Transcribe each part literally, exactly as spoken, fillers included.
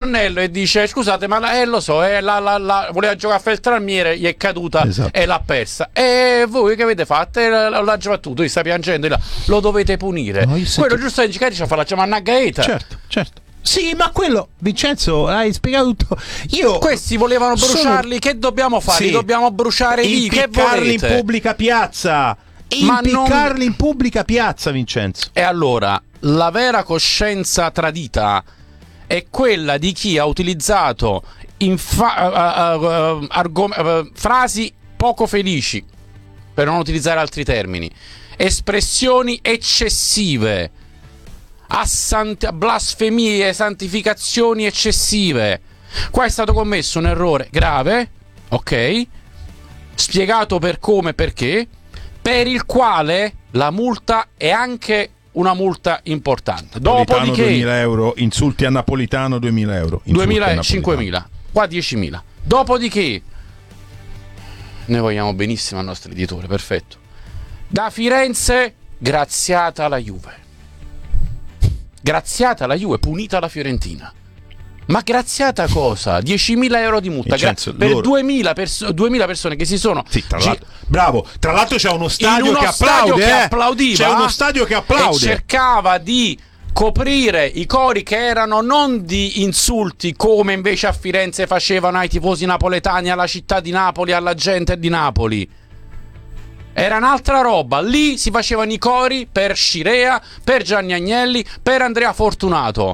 ritornello e dice scusate ma la, eh, lo so eh, la, la, la, voleva giocare a Feltrinelli, gli è caduta, esatto, e l'ha persa, e voi che avete fatto? L'ha già battuto, sta piangendo, lo dovete punire. No, quello sento... giusto in ci fa la chiamare una gaeta. Certo, certo. Sì, ma quello, Vincenzo, hai spiegato tutto. Io Questi volevano bruciarli, sono... che dobbiamo fare? Sì. Dobbiamo bruciare lì, che volete? In pubblica piazza. Impiccarli non... in pubblica piazza, Vincenzo. E allora, la vera coscienza tradita è quella di chi ha utilizzato infa- uh, uh, uh, argom- uh, frasi poco felici, per non utilizzare altri termini, espressioni eccessive, assant- blasfemie, santificazioni eccessive. Qua è stato commesso un errore grave, ok? Spiegato per come e perché, per il quale la multa è anche una multa importante. Dopodiché duemila euro, insulti a Napolitano duemila euro, duemila, cinquemila, qua diecimila. Dopodiché noi vogliamo benissimo al nostro editore, perfetto. Da Firenze, graziata la Juve. Graziata la Juve, punita la Fiorentina. Ma graziata cosa? diecimila euro di multa Vincenzo, per loro... duemila, perso- duemila persone che si sono... Sì, tra l'altro, gi- bravo, tra l'altro c'è uno stadio, uno che, stadio applaude, che eh? applaudiva. C'è uno stadio che applaude. E cercava di coprire i cori che erano non di insulti, come invece a Firenze facevano ai tifosi napoletani, alla città di Napoli, alla gente di Napoli. Era un'altra roba. Lì si facevano i cori per Scirea, per Gianni Agnelli, per Andrea Fortunato.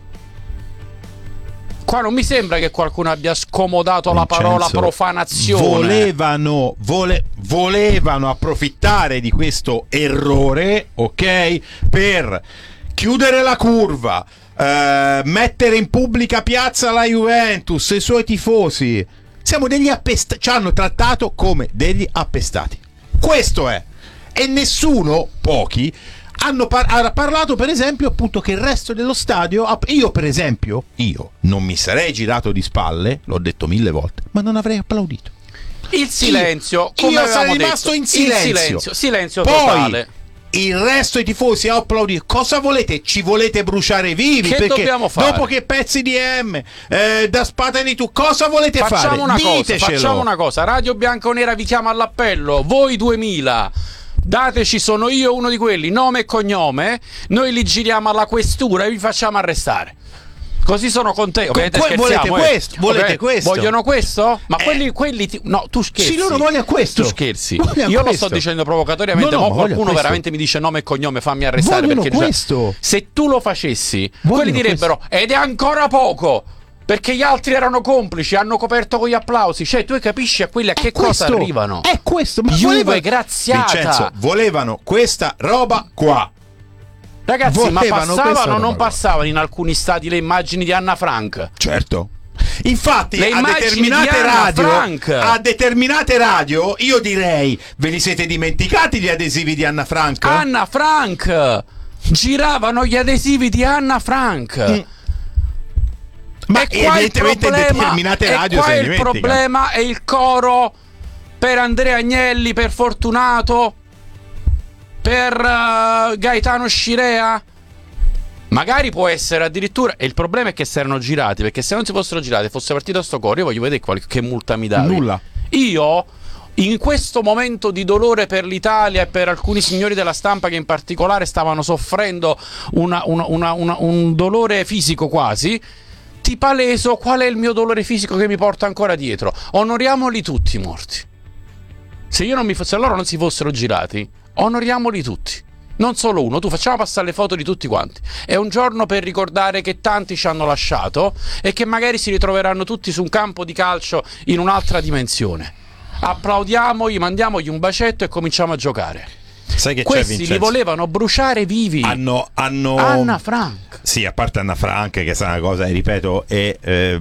Qua non mi sembra che qualcuno abbia scomodato Vincenzo, la parola profanazione. Volevano, vole, volevano approfittare di questo errore, ok? Per chiudere la curva, eh, mettere in pubblica piazza la Juventus e i suoi tifosi. Siamo degli appestati, ci hanno trattato come degli appestati. Questo è. E nessuno, pochi, hanno par- ha parlato per esempio appunto che il resto dello stadio, io per esempio, io non mi sarei girato di spalle, l'ho detto mille volte, ma non avrei applaudito. Il silenzio, io, come io sarei rimasto detto, in silenzio. Il silenzio, silenzio Poi, totale. Il resto dei tifosi ha applaudito. Cosa volete? Ci volete bruciare vivi? Che perché dobbiamo fare? Dopo che pezzi di M, eh, da Spatani tu, cosa volete facciamo fare? Una cosa, facciamo una cosa. Radio Bianconera vi chiama all'appello. Voi duemila, dateci, sono io uno di quelli, nome e cognome. Noi li giriamo alla questura e vi facciamo arrestare. Così sono contento. Co- que- volete questo? Eh. Volete okay. questo? Vogliono questo? Ma eh. quelli, quelli ti... no, tu scherzi. Sì, loro vogliono questo. Tu scherzi. Vogliono Io questo. lo sto dicendo provocatoriamente, no, no, ma qualcuno questo. veramente mi dice nome e cognome, fammi arrestare. Vogliono perché questo. Già, se tu lo facessi, vogliono quelli direbbero questo. Ed è ancora poco. Perché gli altri erano complici, hanno coperto con gli applausi. Cioè, tu capisci a quelli a che questo. cosa arrivano? È questo. Ma Juve voleva... graziata. Vincenzo, volevano questa roba qua. Ragazzi, volevano ma passavano o non qua. passavano in alcuni stati le immagini di Anna Frank? Certo. Infatti le a determinate di radio Frank. a determinate radio io direi, ve li siete dimenticati gli adesivi di Anna Frank? Anna Frank! Giravano gli adesivi di Anna Frank. Mm. Ma e qua il problema, determinate radio e qua se il problema è il coro per Andrea Agnelli, per Fortunato, per uh, Gaetano Scirea. Magari può essere addirittura. E il problema è che si erano girati, perché se non si fossero girati, fosse partito sto coro, io voglio vedere qualche multa mi davi. Nulla. Io in questo momento di dolore per l'Italia e per alcuni signori della stampa che in particolare stavano soffrendo una, una, una, una, un dolore fisico quasi, ti paleso qual è il mio dolore fisico che mi porta ancora dietro. Onoriamoli tutti i morti. Se io non mi fosse, se loro non si fossero girati, onoriamoli tutti. Non solo uno, tu facciamo passare le foto di tutti quanti. È un giorno per ricordare che tanti ci hanno lasciato e che magari si ritroveranno tutti su un campo di calcio in un'altra dimensione. Applaudiamogli, mandiamogli un bacetto e cominciamo a giocare. Sai che questi c'è, Vincenzo? Li volevano bruciare vivi. Hanno, hanno... Anna Frank. Sì, a parte Anna Frank, che è una cosa, ripeto, è eh,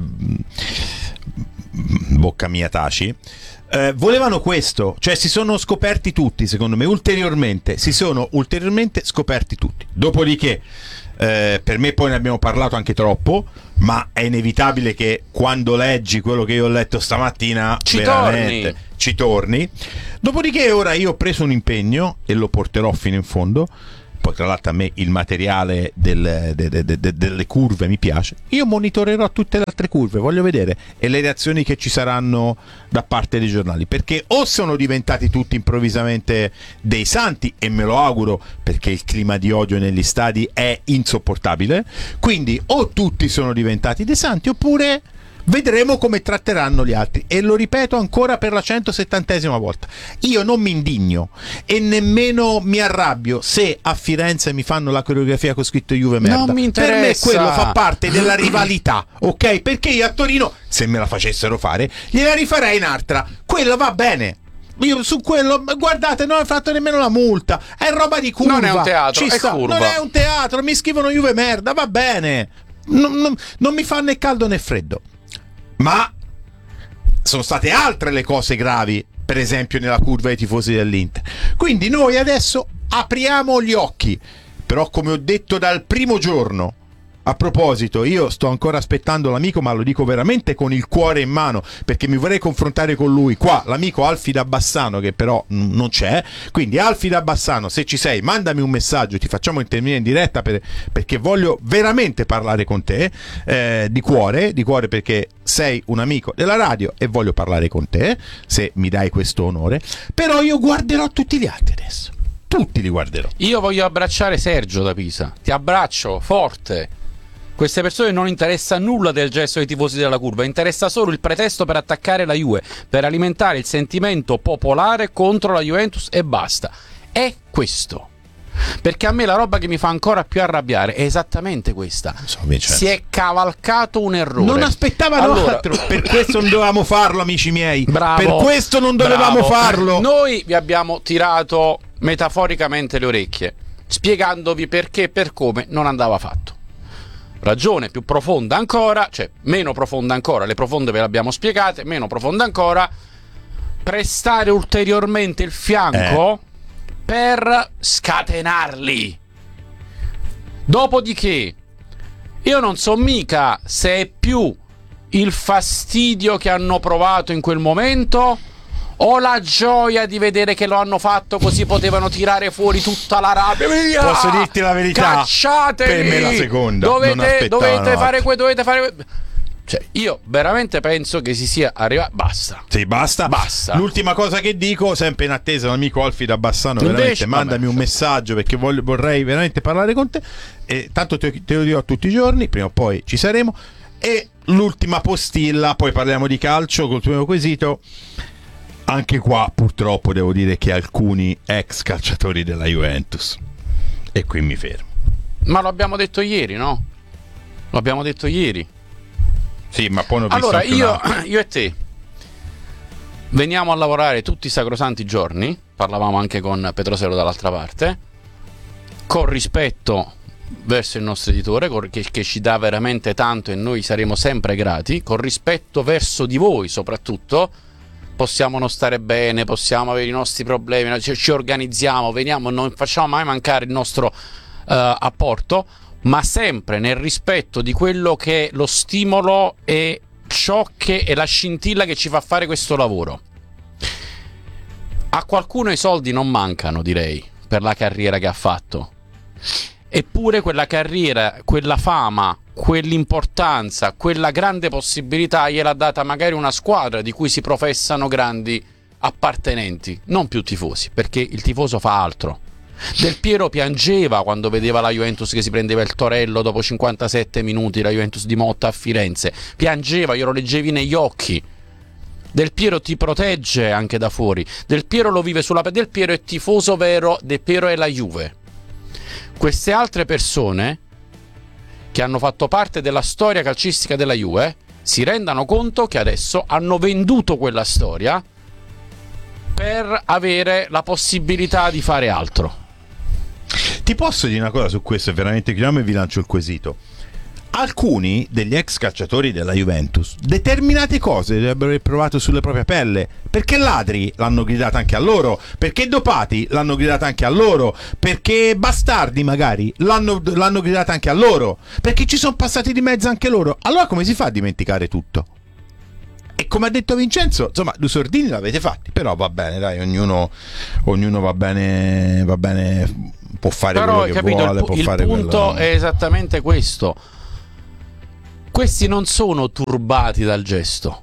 bocca mia taci. Eh, volevano questo, cioè si sono scoperti tutti, secondo me, ulteriormente, si sono ulteriormente scoperti tutti. Dopodiché, eh, per me poi ne abbiamo parlato anche troppo, ma è inevitabile che quando leggi quello che io ho letto stamattina, ci veramente torni. ci torni. Dopodiché ora io ho preso un impegno e lo porterò fino in fondo, poi tra l'altro a me il materiale del, de, de, de, de, delle curve mi piace, io monitorerò tutte le altre curve, voglio vedere e le reazioni che ci saranno da parte dei giornali, perché o sono diventati tutti improvvisamente dei santi, e me lo auguro perché il clima di odio negli stadi è insopportabile, quindi o tutti sono diventati dei santi oppure vedremo come tratteranno gli altri. E lo ripeto ancora per la centosettantesima volta, io non mi indigno e nemmeno mi arrabbio se a Firenze mi fanno la coreografia con scritto Juve merda, non mi interessa. per me quello fa parte della rivalità, ok? Perché io a Torino, se me la facessero fare, gliela rifarei un'altra, quello va bene. Io su quello, guardate, non ho fatto nemmeno la multa, è roba di curva, non è un teatro, ci è sta. curva. Non è un teatro, mi scrivono Juve merda, va bene, non, non, non mi fa né caldo né freddo. Ma sono state altre le cose gravi, per esempio nella curva dei tifosi dell'Inter. Quindi noi adesso apriamo gli occhi, però come ho detto dal primo giorno, a proposito, io sto ancora aspettando l'amico, ma lo dico veramente con il cuore in mano, perché mi vorrei confrontare con lui qua, l'amico Alfi da Bassano, che però n- non c'è. Quindi Alfi da Bassano, se ci sei, mandami un messaggio, ti facciamo intervenire in diretta per, perché voglio veramente parlare con te, eh, di cuore, di cuore perché sei un amico della radio e voglio parlare con te, se mi dai questo onore. Però io guarderò tutti gli altri adesso, tutti li guarderò. Io voglio abbracciare Sergio da Pisa, ti abbraccio forte. Queste persone non interessa nulla del gesto dei tifosi della curva, interessa solo il pretesto per attaccare la Juve, per alimentare il sentimento popolare contro la Juventus e basta. È questo. Perché a me la roba che mi fa ancora più arrabbiare è esattamente questa. So, si è cavalcato un errore. Non aspettavano allora, altro. Per questo non dovevamo farlo, amici miei. Bravo, per questo non dovevamo bravo. farlo. Noi vi abbiamo tirato metaforicamente le orecchie, spiegandovi perché e per come non andava fatto. Ragione più profonda ancora, cioè meno profonda ancora, le profonde ve le abbiamo spiegate, meno profonda ancora, prestare ulteriormente il fianco eh. per scatenarli. Dopodiché, io non so mica se è più il fastidio che hanno provato in quel momento o la gioia di vedere che lo hanno fatto, così potevano tirare fuori tutta la rabbia. Via! Posso dirti la verità? Cacciateli! Per me la seconda. Dovete, dovete fare que, dovete fare. Cioè, io veramente penso che si sia arrivato. Basta. Sì, basta. Basta. L'ultima cosa che dico, sempre in attesa, l'amico Alfi da Bassano, Invece, veramente mandami vabbè, un messaggio perché voglio, vorrei veramente parlare con te. E tanto te, te lo dirò tutti i giorni, prima o poi ci saremo. E l'ultima postilla, poi parliamo di calcio col primo quesito. Anche qua purtroppo devo dire che alcuni ex calciatori della Juventus, e qui mi fermo. Ma lo abbiamo detto ieri, no? Lo abbiamo detto ieri. Sì, ma poi non ho visto allora anche io, un io e te veniamo a lavorare tutti i sacrosanti giorni, parlavamo anche con Petrosero dall'altra parte, con rispetto verso il nostro editore che, che ci dà veramente tanto e noi saremo sempre grati, con rispetto verso di voi soprattutto. Possiamo non stare bene, possiamo avere i nostri problemi, ci, ci organizziamo, veniamo, non facciamo mai mancare il nostro uh, apporto, ma sempre nel rispetto di quello che è lo stimolo e ciò che è la scintilla che ci fa fare questo lavoro. A qualcuno i soldi non mancano, direi, per la carriera che ha fatto. Eppure quella carriera, quella fama, quell'importanza, quella grande possibilità gliel'ha data magari una squadra di cui si professano grandi appartenenti, non più tifosi, perché il tifoso fa altro. Del Piero piangeva quando vedeva la Juventus che si prendeva il Torello dopo cinquantasette minuti, la Juventus di Motta a Firenze. Piangeva, glielo leggevi negli occhi. Del Piero ti protegge anche da fuori. Del Piero lo vive sulla pelle. Del Piero è tifoso vero, Del Piero è la Juve. Queste altre persone che hanno fatto parte della storia calcistica della Juve si rendano conto che adesso hanno venduto quella storia per avere la possibilità di fare altro. Ti posso dire una cosa su questo, è veramente chiaro, e vi lancio il quesito. Alcuni degli ex calciatori della Juventus determinate cose dovrebbero aver provato sulla propria pelle, perché ladri l'hanno gridata anche a loro, perché dopati l'hanno gridata anche a loro, perché bastardi magari l'hanno, l'hanno gridata anche a loro, perché ci sono passati di mezzo anche loro. Allora come si fa a dimenticare tutto? E come ha detto Vincenzo, insomma, due sordini l'avete fatti, però va bene, dai, ognuno, ognuno va bene, va bene può fare Però, quello che capito, vuole, il, può il fare punto quello... è esattamente questo. Questi non sono turbati dal gesto,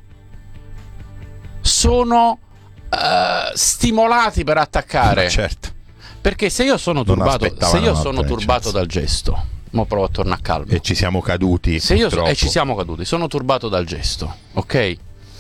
sono uh, stimolati per attaccare. Ma certo. Perché se io sono turbato, se io sono turbato chance. dal gesto, mo provo a tornare a calmo. E ci siamo caduti. Se io purtroppo. e ci siamo caduti, sono turbato dal gesto, ok?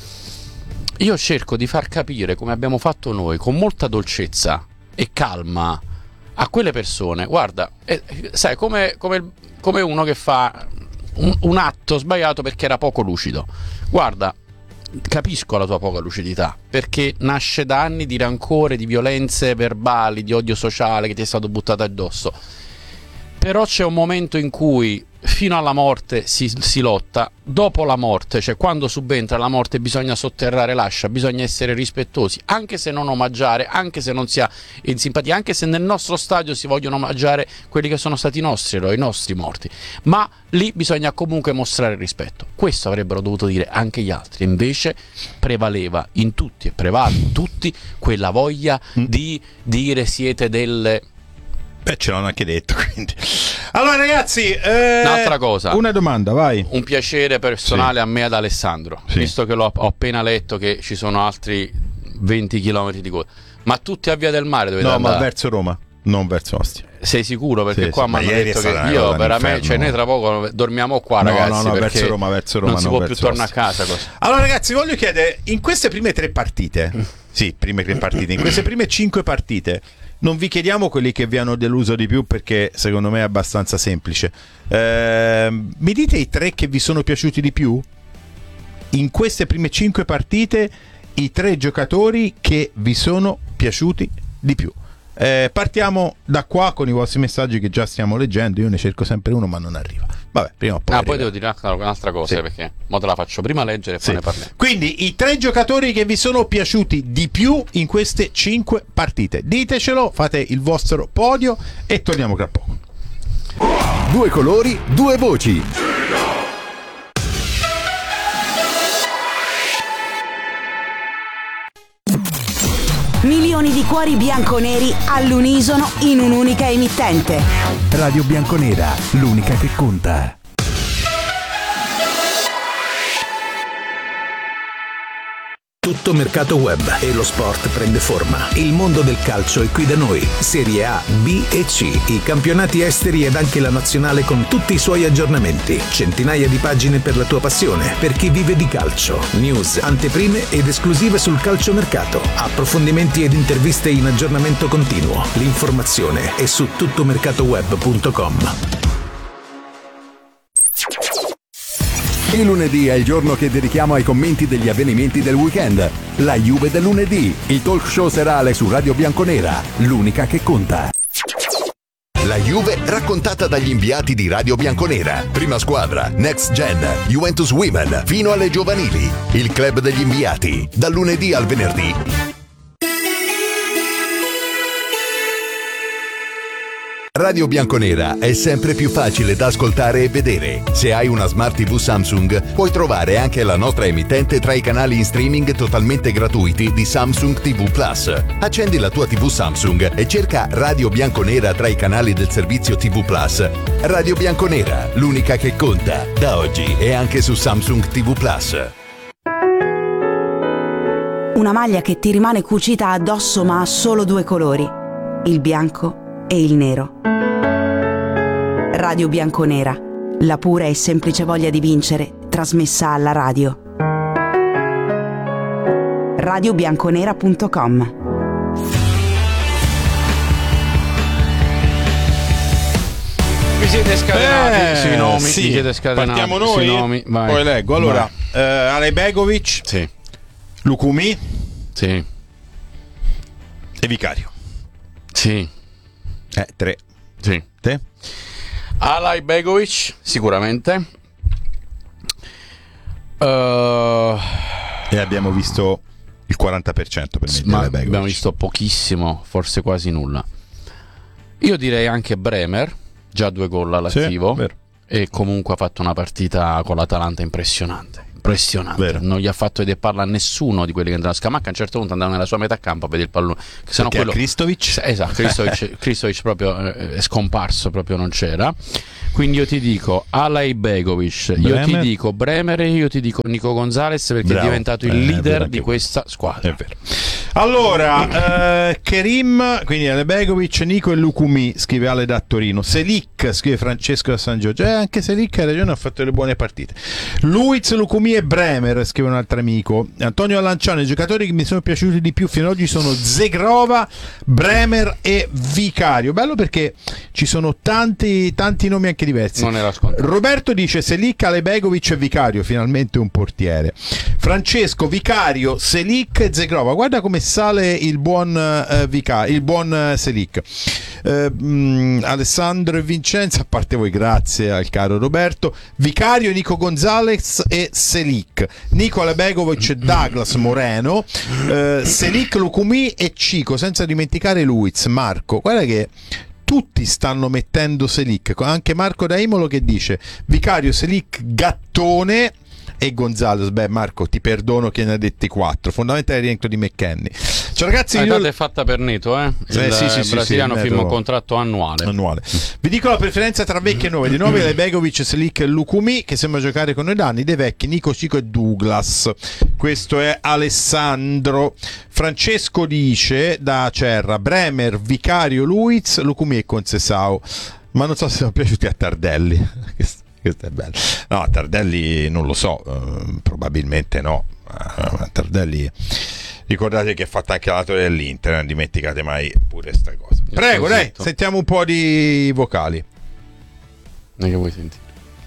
Io cerco di far capire, come abbiamo fatto noi, con molta dolcezza e calma a quelle persone. Guarda, eh, sai, come, come, come uno che fa un, un atto sbagliato perché era poco lucido. Guarda, capisco la tua poca lucidità, perché nasce da anni di rancore, di violenze verbali, di odio sociale che ti è stato buttato addosso. Però c'è un momento in cui fino alla morte si, si lotta, dopo la morte, cioè quando subentra la morte, bisogna sotterrare l'ascia, bisogna essere rispettosi, anche se non omaggiare, anche se non si ha in simpatia, anche se nel nostro stadio si vogliono omaggiare quelli che sono stati i nostri eroi, i nostri morti, ma lì bisogna comunque mostrare rispetto. Questo avrebbero dovuto dire anche gli altri, invece prevaleva in tutti e prevale in tutti quella voglia mm. di dire siete delle... Beh, ce l'hanno anche detto, quindi. Allora, ragazzi, eh, un'altra cosa. Una domanda, vai. Un piacere personale sì. a me e ad Alessandro, sì. visto che l'ho, ho appena letto che ci sono altri venti chilometri di coda. Ma tutti a Via del Mare dovete no, andare? No, ma verso Roma, non verso Ostia. Sei sicuro? Perché sì, qua sì, mi hanno detto che io veramente, cioè noi tra poco dormiamo qua, no, ragazzi. No, no, perché verso Roma, verso Roma. Non si non può più tornare a casa. Così. Allora, ragazzi, voglio chiedere, in queste prime tre partite, sì, prime tre partite, in queste prime cinque partite, non vi chiediamo quelli che vi hanno deluso di più, perché secondo me è abbastanza semplice. Eh, mi dite i tre che vi sono piaciuti di più? In queste prime cinque partite, i tre giocatori che vi sono piaciuti di più. Eh, partiamo da qua con i vostri messaggi che già stiamo leggendo. Io ne cerco sempre uno ma non arriva. Vabbè, prima o poi. Ah, poi devo dire un'altra cosa, sì. perché mo te la faccio prima leggere e poi sì. ne parliamo. Quindi i tre giocatori che vi sono piaciuti di più in queste cinque partite. Ditecelo, fate il vostro podio e torniamo tra poco. Due colori, due voci. Milioni di cuori bianconeri all'unisono in un'unica emittente. Radio Bianconera, l'unica che conta. Tutto mercato web e lo sport prende forma. Il mondo del calcio è qui da noi. Serie A, B e C, i campionati esteri ed anche la nazionale con tutti i suoi aggiornamenti. Centinaia di pagine per la tua passione, per chi vive di calcio. News, anteprime ed esclusive sul calciomercato. Approfondimenti ed interviste in aggiornamento continuo. L'informazione è su tuttomercatoweb punto com. Il lunedì è il giorno che dedichiamo ai commenti degli avvenimenti del weekend. La Juve del lunedì, il talk show serale su Radio Bianconera, l'unica che conta. La Juve raccontata dagli inviati di Radio Bianconera. Prima squadra, Next Gen, Juventus Women, fino alle giovanili. Il club degli inviati, dal lunedì al venerdì. Radio Bianconera è sempre più facile da ascoltare e vedere. Se hai una Smart tivù Samsung, puoi trovare anche la nostra emittente tra i canali in streaming totalmente gratuiti di Samsung tivù Plus. Accendi la tua tivù Samsung e cerca Radio Bianconera tra i canali del servizio tivù Plus. Radio Bianconera, l'unica che conta, da oggi e anche su Samsung tivù Plus. Una maglia che ti rimane cucita addosso ma ha solo due colori, il bianco e il nero. Radio Bianconera, la pura e semplice voglia di vincere, trasmessa alla radio. radio bianconera punto com. Vi siete scatenati eh, sui nomi, sì. vi siete scatenati. Partiamo noi, sui nomi. Vai. Poi leggo. Allora, uh, Alejbegovic, sì. Lukumi, sì. e Vicario. Sì. Eh, tre. Sì. Te? Alejbegovic, sicuramente. Uh, e abbiamo visto il quaranta per cento per me. Ma abbiamo visto pochissimo, forse quasi nulla. Io direi anche Bremer, già due gol all'attivo, sì, e comunque ha fatto una partita con l'Atalanta impressionante. impressionante. Vero. Non gli ha fatto vedere palla a nessuno di quelli che andavano a Scamacca. A un certo punto andavano nella sua metà campo a vedere il pallone, che se no quello... Kristovic? Esatto, Kristovic, Kristovic proprio eh, è scomparso, proprio non c'era. Quindi io ti dico Alay Begovic, io Bremer. ti dico Bremer e io ti dico Nico Gonzalez, perché Bravo. è diventato il Eh, leader vero, di anche questa squadra. È vero. Allora, eh, Kerim, quindi Ale Begovic, Nico e Lukumi, scrive Ale da Torino. Selic, scrive Francesco da San Giorgio. Eh, anche Selic ha ragione, ha fatto delle buone partite. Luiz, Lukumi e Bremer, scrive un altro amico. Antonio Lanciano, i giocatori che mi sono piaciuti di più fino ad oggi sono Zegrova, Bremer e Vicario. Bello perché ci sono tanti, tanti nomi anche diversi. Non era scontato. Roberto dice Selic, Ale Begovic e Vicario, finalmente un portiere. Francesco, Vicario, Selic e Zegrova. Guarda come sale il buon eh, Vicario, il buon eh, Selic. Eh, mh, Alessandro e Vincenzo, a parte voi, grazie al caro Roberto. Vicario, Nico Gonzalez e Selic. Nico, Ale Begovic e Douglas Moreno. Eh, Selic, Lukumi e Cico, senza dimenticare Luiz. Marco, guarda che tutti stanno mettendo Selic, anche Marco da Imolo che dice Vicario, Selic, Gattone e Gonzalez. Beh, Marco, ti perdono che ne ha detti quattro. Fondamentale il rientro di McKennie. Cioè, ragazzi, La io... data è fatta per Neto, eh? Il Eh, sì, sì, sì, brasiliano sì, firma Neto. un contratto annuale. annuale. Vi dico la preferenza tra vecchi e nuovi. Di nuovi Ale Begovic, Selic e Lukumi, che sembra giocare con noi danni. Dei vecchi Nico, Cico e Douglas. Questo è Alessandro. Francesco dice da Cerra Bremer, Vicario, Luiz, Lukumi e Concesao. Ma non so se sono piaciuti a Tardelli. Questo è bello. No, Tardelli non lo so, eh, probabilmente no. Uh, Tardelli, ricordate che ha fatto anche l'altro dell'Inter, non dimenticate mai pure sta cosa. Prego, dai, Zitto. sentiamo un po' di vocali. Non che vuoi sentire?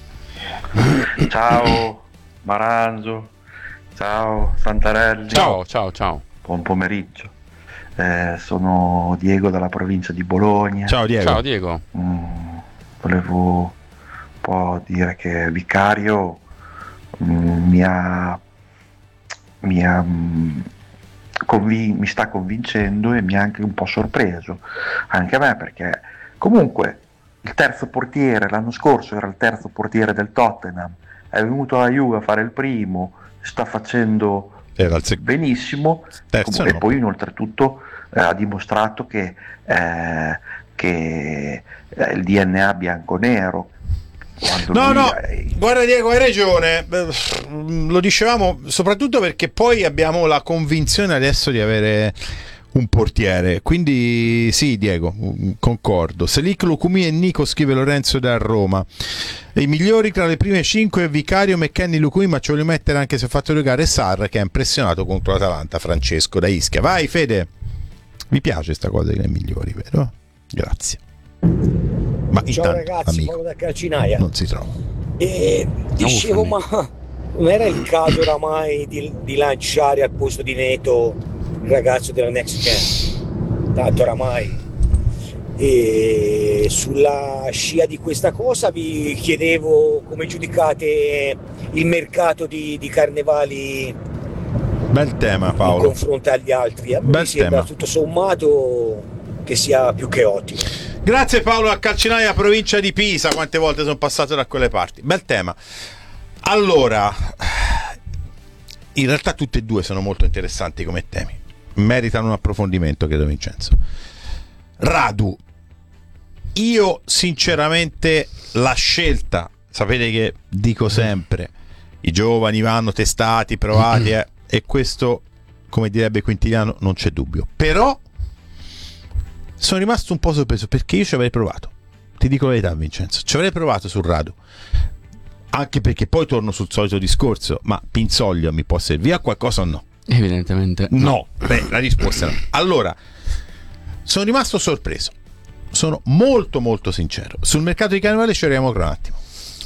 Ciao Maranzo, ciao Santarelli, Ciao, ciao, ciao. buon pomeriggio. Eh, sono Diego dalla provincia di Bologna. Ciao Diego. Ciao Diego. Mm, volevo un po' dire che Vicario mm, mi ha mi ha mm, convin- mi sta convincendo e mi ha anche un po' sorpreso anche a me, perché comunque il terzo portiere l'anno scorso era il terzo portiere del Tottenham, è venuto alla Juve a fare il primo, sta facendo Era il sec- benissimo. terzo, e no. poi oltretutto eh, ha dimostrato che, eh, che eh, il D N A bianco-nero. Quando No, lui no, è- guarda Diego, hai ragione. Beh, lo dicevamo soprattutto perché poi abbiamo la convinzione adesso di avere un portiere. Quindi sì, Diego, concordo. Selic, Lukumi e Nico, scrive Lorenzo da Roma. I migliori tra le prime cinque Vicario, McKennie, Lukumi, ma ci voglio mettere, anche se ho fatto giocare Sarr, che ha impressionato contro l'Atalanta. Francesco da Ischia. Vai Fede. Mi piace sta cosa dei migliori, vero? Grazie. Ma Ciao intanto, ragazzi, amico, Paolo da Calcinaia. non si trova. E dicevo, Uffa, ma non era il caso oramai di, di lanciare al posto di Neto il ragazzo della Next Gen? Tanto oramai. E sulla scia di questa cosa vi chiedevo come giudicate il mercato di, di Carnevali Bel tema, in Paolo. confronto agli altri. A me Bel mi sembra tema. tutto sommato che sia più che ottimo. Grazie Paolo a Calcinaia, provincia di Pisa. Quante volte sono passato da quelle parti. Bel tema. Allora, in realtà tutti e due sono molto interessanti come temi. Meritano un approfondimento, credo, Vincenzo. Radu, io sinceramente la scelta, sapete che dico sempre, i giovani vanno testati, provati, eh, e questo, come direbbe Quintiliano, non c'è dubbio. Però sono rimasto un po' sorpreso perché io ci avrei provato. Ti dico la verità, Vincenzo, ci avrei provato sul Radu. Anche perché poi torno sul solito discorso, ma Pinzoglio mi può servire a qualcosa o no? Evidentemente No. Beh, la risposta è no. Allora, sono rimasto sorpreso. Sono molto molto sincero. Sul mercato di Carnevale ci arriviamo tra un attimo.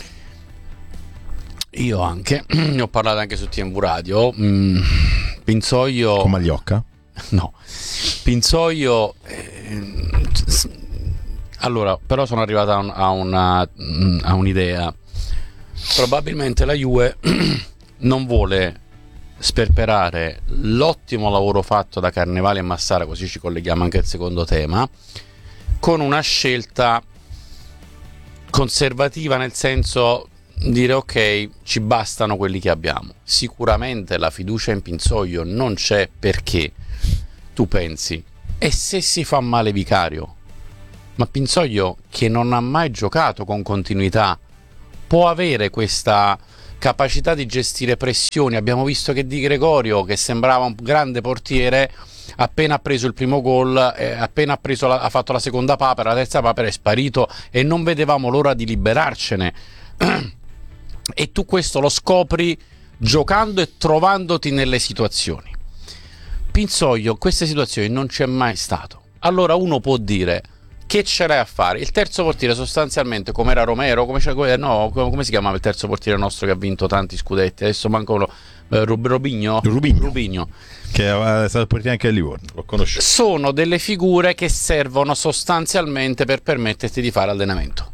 Io anche, ne ho parlato anche su T M V Radio. mm, Pinzoglio Con Magliocca? no Pinzoglio eh, s- allora, però sono arrivato a, un- a una a un'idea. Probabilmente la Juve non vuole sperperare l'ottimo lavoro fatto da Carnevale e Massara, così ci colleghiamo anche al secondo tema, con una scelta conservativa, nel senso dire ok, ci bastano quelli che abbiamo. Sicuramente la fiducia in Pinsoglio non c'è, perché tu pensi, e se si fa male Vicario? Ma Pinsoglio, che non ha mai giocato con continuità, può avere questa capacità di gestire pressioni? Abbiamo visto che Di Gregorio, che sembrava un grande portiere, appena ha preso il primo gol, eh, appena ha, preso la, ha fatto la seconda papera, la terza papera, è sparito e non vedevamo l'ora di liberarcene. E tu questo lo scopri giocando e trovandoti nelle situazioni. Pinsoglio in queste situazioni non c'è mai stato. Allora uno può dire, che ce l'hai a fare? Il terzo portiere sostanzialmente, come era Romero, come, c'era, no, come si chiamava il terzo portiere nostro che ha vinto tanti scudetti? Adesso manco lo, eh, Robigno? Rubigno. Rubigno. Che è stato portiere anche a Livorno, l'ho conosciuto. Sono delle figure che servono sostanzialmente per permetterti di fare allenamento.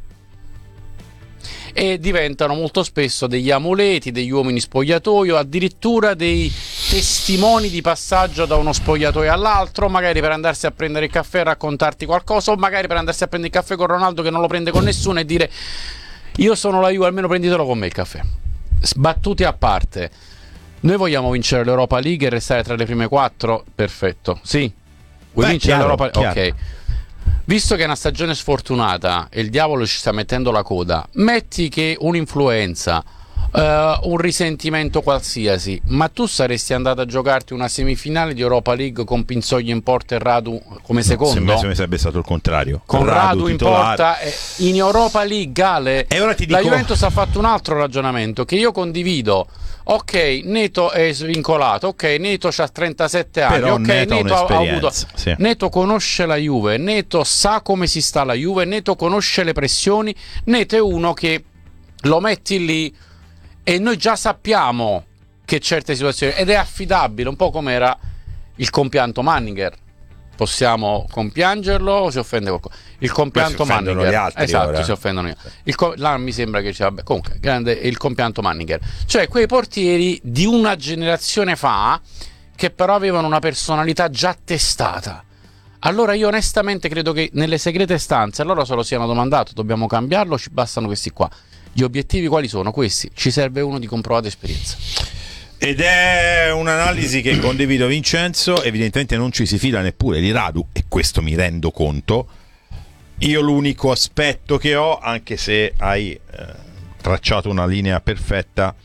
E diventano molto spesso degli amuleti, degli uomini spogliatoio, addirittura dei testimoni di passaggio da uno spogliatoio all'altro, magari per andarsi a prendere il caffè e raccontarti qualcosa, o magari per andarsi a prendere il caffè con Ronaldo che non lo prende con nessuno e dire io sono la Juve, almeno prenditelo con me il caffè. Sbattuti a parte, noi vogliamo vincere l'Europa League e restare tra le prime quattro? Perfetto, sì. Vuoi Beh, vincere chiaro, l'Europa League? chiaro. Ok. Visto che è una stagione sfortunata e il diavolo ci sta mettendo la coda, metti che un'influenza, uh, un risentimento qualsiasi, ma tu saresti andato a giocarti una semifinale di Europa League con Pinsoglio in porta e Radu come secondo? No, se me sarebbe stato il contrario. Con Radu, Radu in titolare. porta eh, in Europa League, Ale. E ora ti la dico... Juventus ha fatto un altro ragionamento che io condivido. Ok, Neto è svincolato, ok, Neto ha trentasette anni, Però ok, Neto, Neto ha avuto sì. Neto conosce la Juve, Neto sa come si sta la Juve, Neto conosce le pressioni, Neto è uno che lo metti lì e noi già sappiamo che certe situazioni, ed è affidabile, un po' come era il compianto Manninger. Possiamo compiangerlo o si offende qualcuno? Il compianto Manninger, gli altri, esatto, ora. si offendono io. Il co- là mi sembra che c'è, vabbè, comunque grande il compianto Manninger, cioè quei portieri di una generazione fa che però avevano una personalità già testata. Allora io onestamente credo che nelle segrete stanze loro se lo siano domandato, dobbiamo cambiarlo, ci bastano questi qua. Gli obiettivi quali sono? Questi, ci serve uno di comprovata esperienza. Ed è un'analisi che condivido, Vincenzo. Evidentemente non ci si fida neppure di Radu, e questo mi rendo conto. Io l'unico aspetto che ho, anche se hai eh, tracciato una linea perfetta,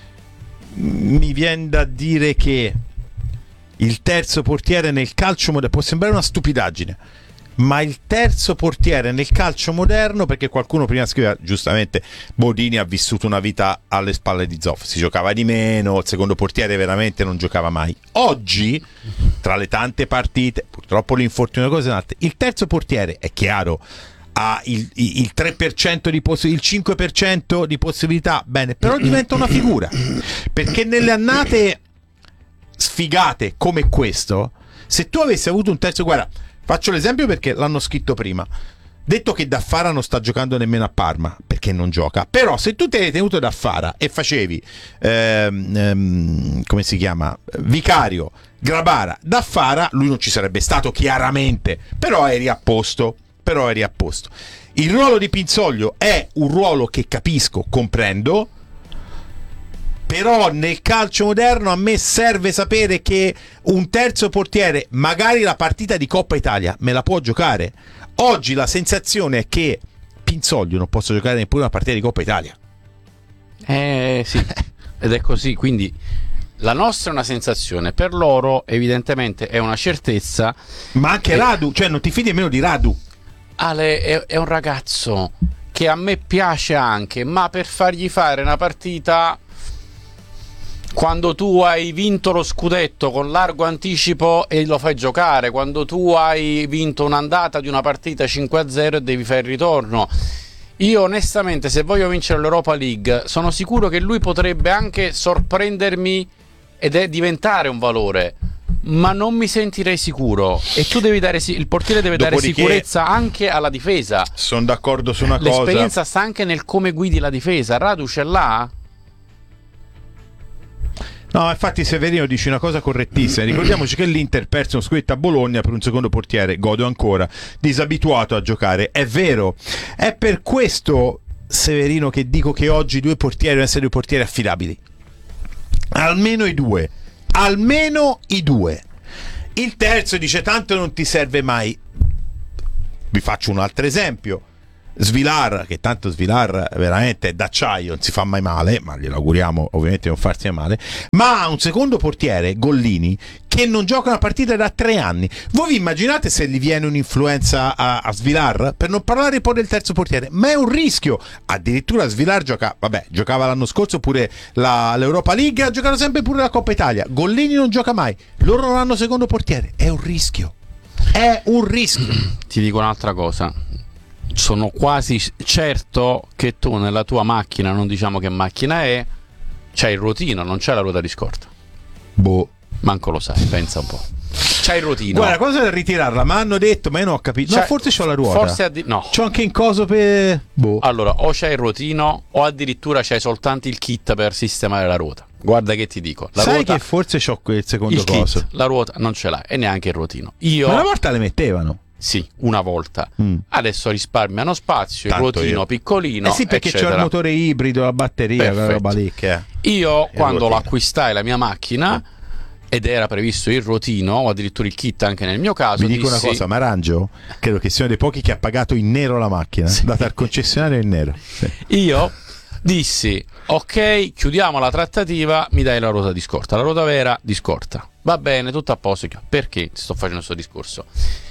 mi viene da dire che il terzo portiere nel calcio moderno, può sembrare una stupidaggine, ma il terzo portiere nel calcio moderno, perché qualcuno prima scriveva giustamente Bodini ha vissuto una vita alle spalle di Zoff, si giocava di meno, il secondo portiere veramente non giocava mai. Oggi, tra le tante partite, purtroppo l'infortunio e cose altre, il terzo portiere è chiaro, ha il, il tre per cento di poss- il cinque per cento di possibilità, bene, però diventa una figura, perché nelle annate sfigate come questo, se tu avessi avuto un terzo, guarda, faccio l'esempio perché l'hanno scritto prima, detto che Daffara non sta giocando nemmeno a Parma perché non gioca, però se tu ti eri tenuto Daffara e facevi ehm, ehm, come si chiama, Vicario, Grabara, Daffara, lui non ci sarebbe stato chiaramente, però eri a posto, però eri a posto. Il ruolo di Pinsoglio è un ruolo che capisco, comprendo, però nel calcio moderno a me serve sapere che un terzo portiere, magari la partita di Coppa Italia, me la può giocare. Oggi la sensazione è che Pinsoglio non possa giocare neppure una partita di Coppa Italia. Eh sì, ed è così, quindi la nostra è una sensazione, per loro evidentemente è una certezza. Ma anche e... Radu, cioè non ti fidi nemmeno di Radu. Ale è, è un ragazzo che a me piace anche, ma per fargli fare una partita... Quando tu hai vinto lo scudetto con largo anticipo e lo fai giocare, quando tu hai vinto un'andata di una partita cinque a zero e devi fare il ritorno. Io onestamente, se voglio vincere l'Europa League, sono sicuro che lui potrebbe anche sorprendermi ed è diventare un valore, ma non mi sentirei sicuro. E tu devi dare, il portiere deve dare Dopodiché, sicurezza anche alla difesa. Sono d'accordo su una cosa. L'esperienza sta anche nel come guidi la difesa. Radu ce l'ha? No, infatti Severino dice una cosa correttissima. Ricordiamoci che l'Inter perse uno scudetto a Bologna per un secondo portiere, Godo ancora, disabituato a giocare. È vero, è per questo Severino, che dico che oggi due portieri devono essere due portieri affidabili. Almeno i due. Almeno i due. Il terzo dice tanto non ti serve mai. Vi faccio un altro esempio. Svilar, che tanto Svilar veramente è d'acciaio, non si fa mai male, ma glielo auguriamo ovviamente di non farsi male, ma ha un secondo portiere, Gollini, che non gioca una partita da tre anni. Voi vi immaginate se gli viene un'influenza a, a Svilar? Per non parlare poi del terzo portiere, ma è un rischio. Addirittura Svilar gioca, vabbè, giocava l'anno scorso pure la, l'Europa League, ha giocato sempre pure la Coppa Italia. Gollini non gioca mai, loro non hanno secondo portiere, è un rischio. È un rischio. Ti dico un'altra cosa. Sono quasi certo che tu nella tua macchina, non diciamo che macchina è, c'hai il ruotino, non c'è la ruota di scorta. Boh. Manco lo sai, pensa un po'. C'hai il ruotino. Guarda, cosa da ritirarla, ma hanno detto, ma io non ho capito. C'hai, no, forse c'ho la ruota. Forse addi- no. C'ho anche in coso per... Boh. Allora, o c'hai il ruotino o addirittura c'hai soltanto il kit per sistemare la ruota. Guarda che ti dico, la Sai ruota, che forse c'ho quel secondo il coso. kit, la ruota non ce l'hai e neanche il ruotino. Io Ma una volta le mettevano. Sì, una volta. Mm. Adesso risparmiano spazio, Tanto il ruotino io. piccolino. Eh sì, perché eccetera. c'è il motore ibrido, la batteria, quella Perfetto. roba lì che è. Io Il quando ruotino. l'acquistai la mia macchina ed era previsto il ruotino o addirittura il kit anche nel mio caso, Vi dico dissi, una cosa, Marangio credo che sia uno dei pochi che ha pagato in nero la macchina, Sì. data al concessionario in nero. Sì. io dissi ok, chiudiamo la trattativa, mi dai la ruota di scorta, la ruota vera di scorta, va bene, tutto a posto. Perché ti sto facendo questo discorso?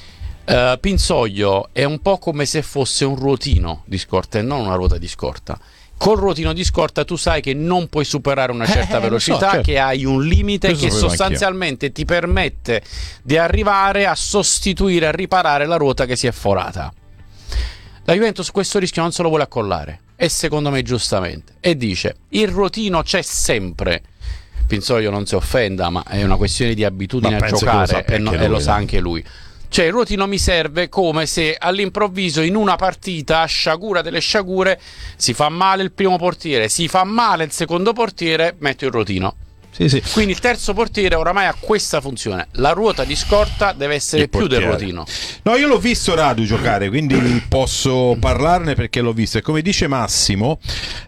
Uh, Pinsoglio è un po' come se fosse un ruotino di scorta e non una ruota di scorta. Col ruotino di scorta tu sai che non puoi superare una certa Eh, lo so, velocità, certo. che hai un limite Questo che lo sapevo sostanzialmente ti permette di arrivare a sostituire, a riparare la ruota che si è forata. La Juventus questo rischio non se lo vuole accollare, e secondo me giustamente, e dice il ruotino c'è sempre. Pinsoglio non si offenda, ma è una questione di abitudine Ma a penso che lo giocare sappia e, no- anche e lo lui, sa no? anche lui. Cioè il ruotino mi serve come se all'improvviso in una partita, a sciagura delle sciagure, si fa male il primo portiere, si fa male il secondo portiere, metto il ruotino. Sì, sì. Quindi il terzo portiere oramai ha questa funzione. La ruota di scorta deve essere Il più del portiere. ruotino. No, io l'ho visto Radu giocare, quindi posso parlarne perché l'ho visto. E come dice Massimo,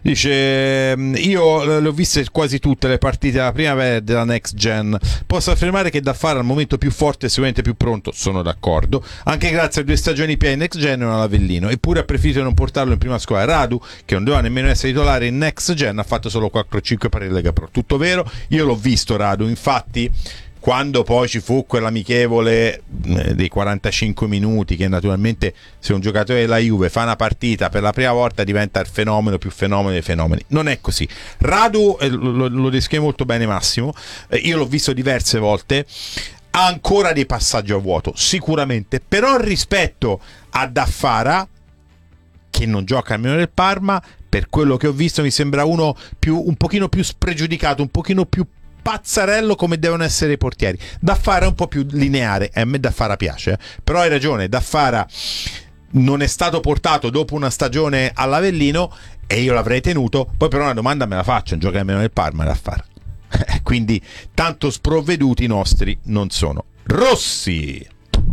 dice io le ho viste quasi tutte le partite della primavera della Next Gen. Posso affermare che da fare al momento più forte e sicuramente più pronto, sono d'accordo. Anche grazie a due stagioni più in Next Gen e una all'Avellino. Eppure ha preferito non portarlo in prima squadra. Radu, che non doveva nemmeno essere titolare in Next Gen, ha fatto solo quattro cinque pari in Lega Pro. Tutto vero, io l'ho visto Radu, infatti quando poi ci fu quell'amichevole eh, dei quarantacinque minuti, che naturalmente se un giocatore della Juve fa una partita per la prima volta diventa il fenomeno più fenomeno dei fenomeni, non è così. Radu eh, lo, lo descrive molto bene Massimo, eh, io l'ho visto diverse volte, ha ancora dei passaggi a vuoto sicuramente, però rispetto a Daffara, che non gioca almeno nel Parma, per quello che ho visto mi sembra uno più, un pochino più spregiudicato, un pochino più pazzarello come devono essere i portieri. Daffara è un po' più lineare, e a me Daffara piace, eh. Però hai ragione, Daffara non è stato portato dopo una stagione all'Avellino e io l'avrei tenuto, poi però una domanda me la faccio, gioca almeno nel Parma Daffara. Quindi tanto sprovveduti i nostri non sono. Rossi!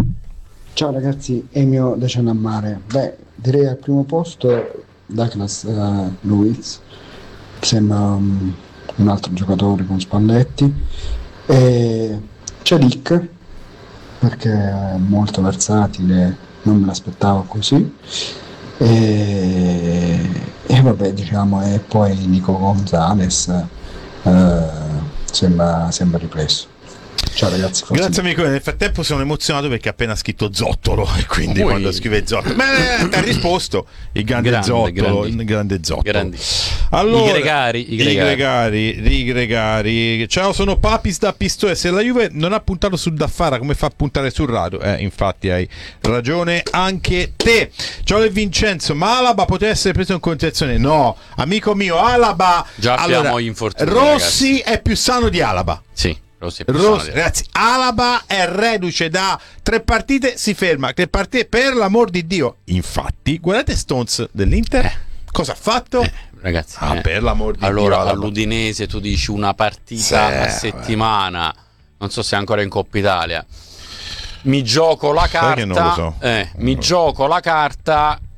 Ciao ragazzi, Emio da Cianammare. Beh, direi al primo posto Douglas uh, Luiz, sembra um, un altro giocatore con Spalletti, e c'è Dick perché è molto versatile, non me l'aspettavo così, e, e vabbè diciamo, e poi Nico Gonzalez uh, sembra, sembra ripreso. Ciao ragazzi, forse Grazie amico, nel frattempo sono emozionato perché ha appena scritto Zottolo e quindi Ui. quando scrive Zottolo, beh, ti ha risposto il grande, Grande, Zottolo, grandi. il grande Zottolo. Grandissimo. Allora, I gregari, i gregari. i gregari, i gregari. Ciao, sono Papis da Pistoia. Se la Juve non ha puntato su Daffara, come fa a puntare sul Radu? Eh, infatti hai ragione anche te. Ciao Le Vincenzo, ma Alaba poteva essere preso in considerazione? No, amico mio, Alaba. Già abbiamo allora, gli infortuni, Rossi ragazzi. è più sano di Alaba. Sì, Rossi è Rossi, ragazzi, Alaba è reduce da tre partite, si ferma. Tre partite, per l'amor di Dio. Infatti, guardate Stones dell'Inter, Eh. cosa ha fatto? Eh, ragazzi, Ah, eh. per l'amor di allora Dio, Alaba. all'Udinese tu dici una partita Sì, a settimana, non so se è ancora in Coppa Italia, mi gioco la Sai che carta, non lo so. eh, Non mi lo so. gioco la carta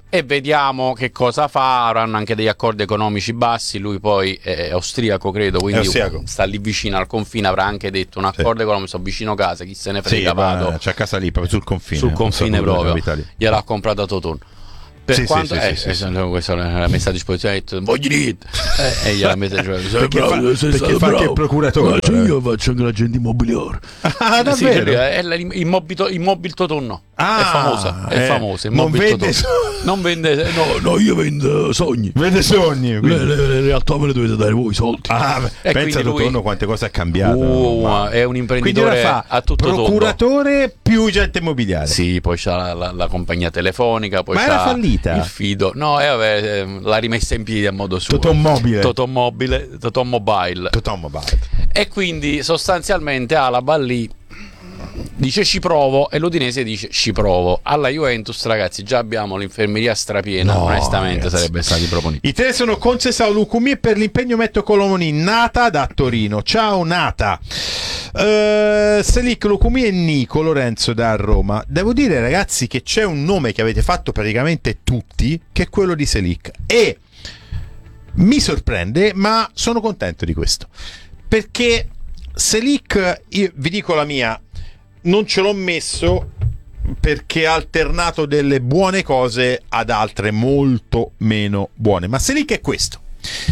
e vediamo che cosa fa. Avranno anche degli accordi economici bassi. Lui poi è austriaco, credo, quindi austriaco. sta lì vicino al confine. Avrà anche detto un accordo sì. economico, sono vicino casa, chi se ne frega, sì, vado. C'è casa lì, proprio sul confine. Sul confine proprio. Gliel'ha comprato a Toton. Per sì, quanto sì, eh, sì, sì, eh, questa l'ha messa a disposizione, ha detto voglio niente eh, e gliela mette a perché, bravo, fa, perché fa anche il procuratore. Ma cioè io faccio anche l'agente immobiliare. Ah, davvero? Sì, è l'immobile il Toton no. Ah, è famosa, è eh, famosa. Non vende, so- non vende, no, no, io vendo sogni. Vende sogni. Le, le, le realtà me le dovete dare voi i soldi. Ah, pensa a Totonno lui... quante cose ha cambiato. Uh, ma... È un imprenditore fa a tutto procuratore tondo. Più agente immobiliare. Sì, poi c'ha la, la, la compagnia telefonica, poi ma c'ha era fallita. Il fido. No, eh, vabbè, l'ha rimessa in piedi a modo suo. Toton Mobile. Toton Mobile, Toton Mobile. Toton Mobile. E quindi sostanzialmente Alaba lì dice ci provo e l'Udinese dice ci provo. Alla Juventus, ragazzi, già abbiamo l'infermeria strapiena. No, onestamente ragazzi. Sarebbe stati proponibili. I tre sono Concesao Lucumi e per l'impegno metto Colomoni. Nata da Torino. Ciao Nata. uh, Selic, Lucumi e Nico Lorenzo da Roma. Devo dire ragazzi che c'è un nome che avete fatto praticamente tutti, che è quello di Selic, e mi sorprende, ma sono contento di questo, perché Selic, io vi dico la mia, non ce l'ho messo perché ha alternato delle buone cose ad altre molto meno buone, ma Selic è questo,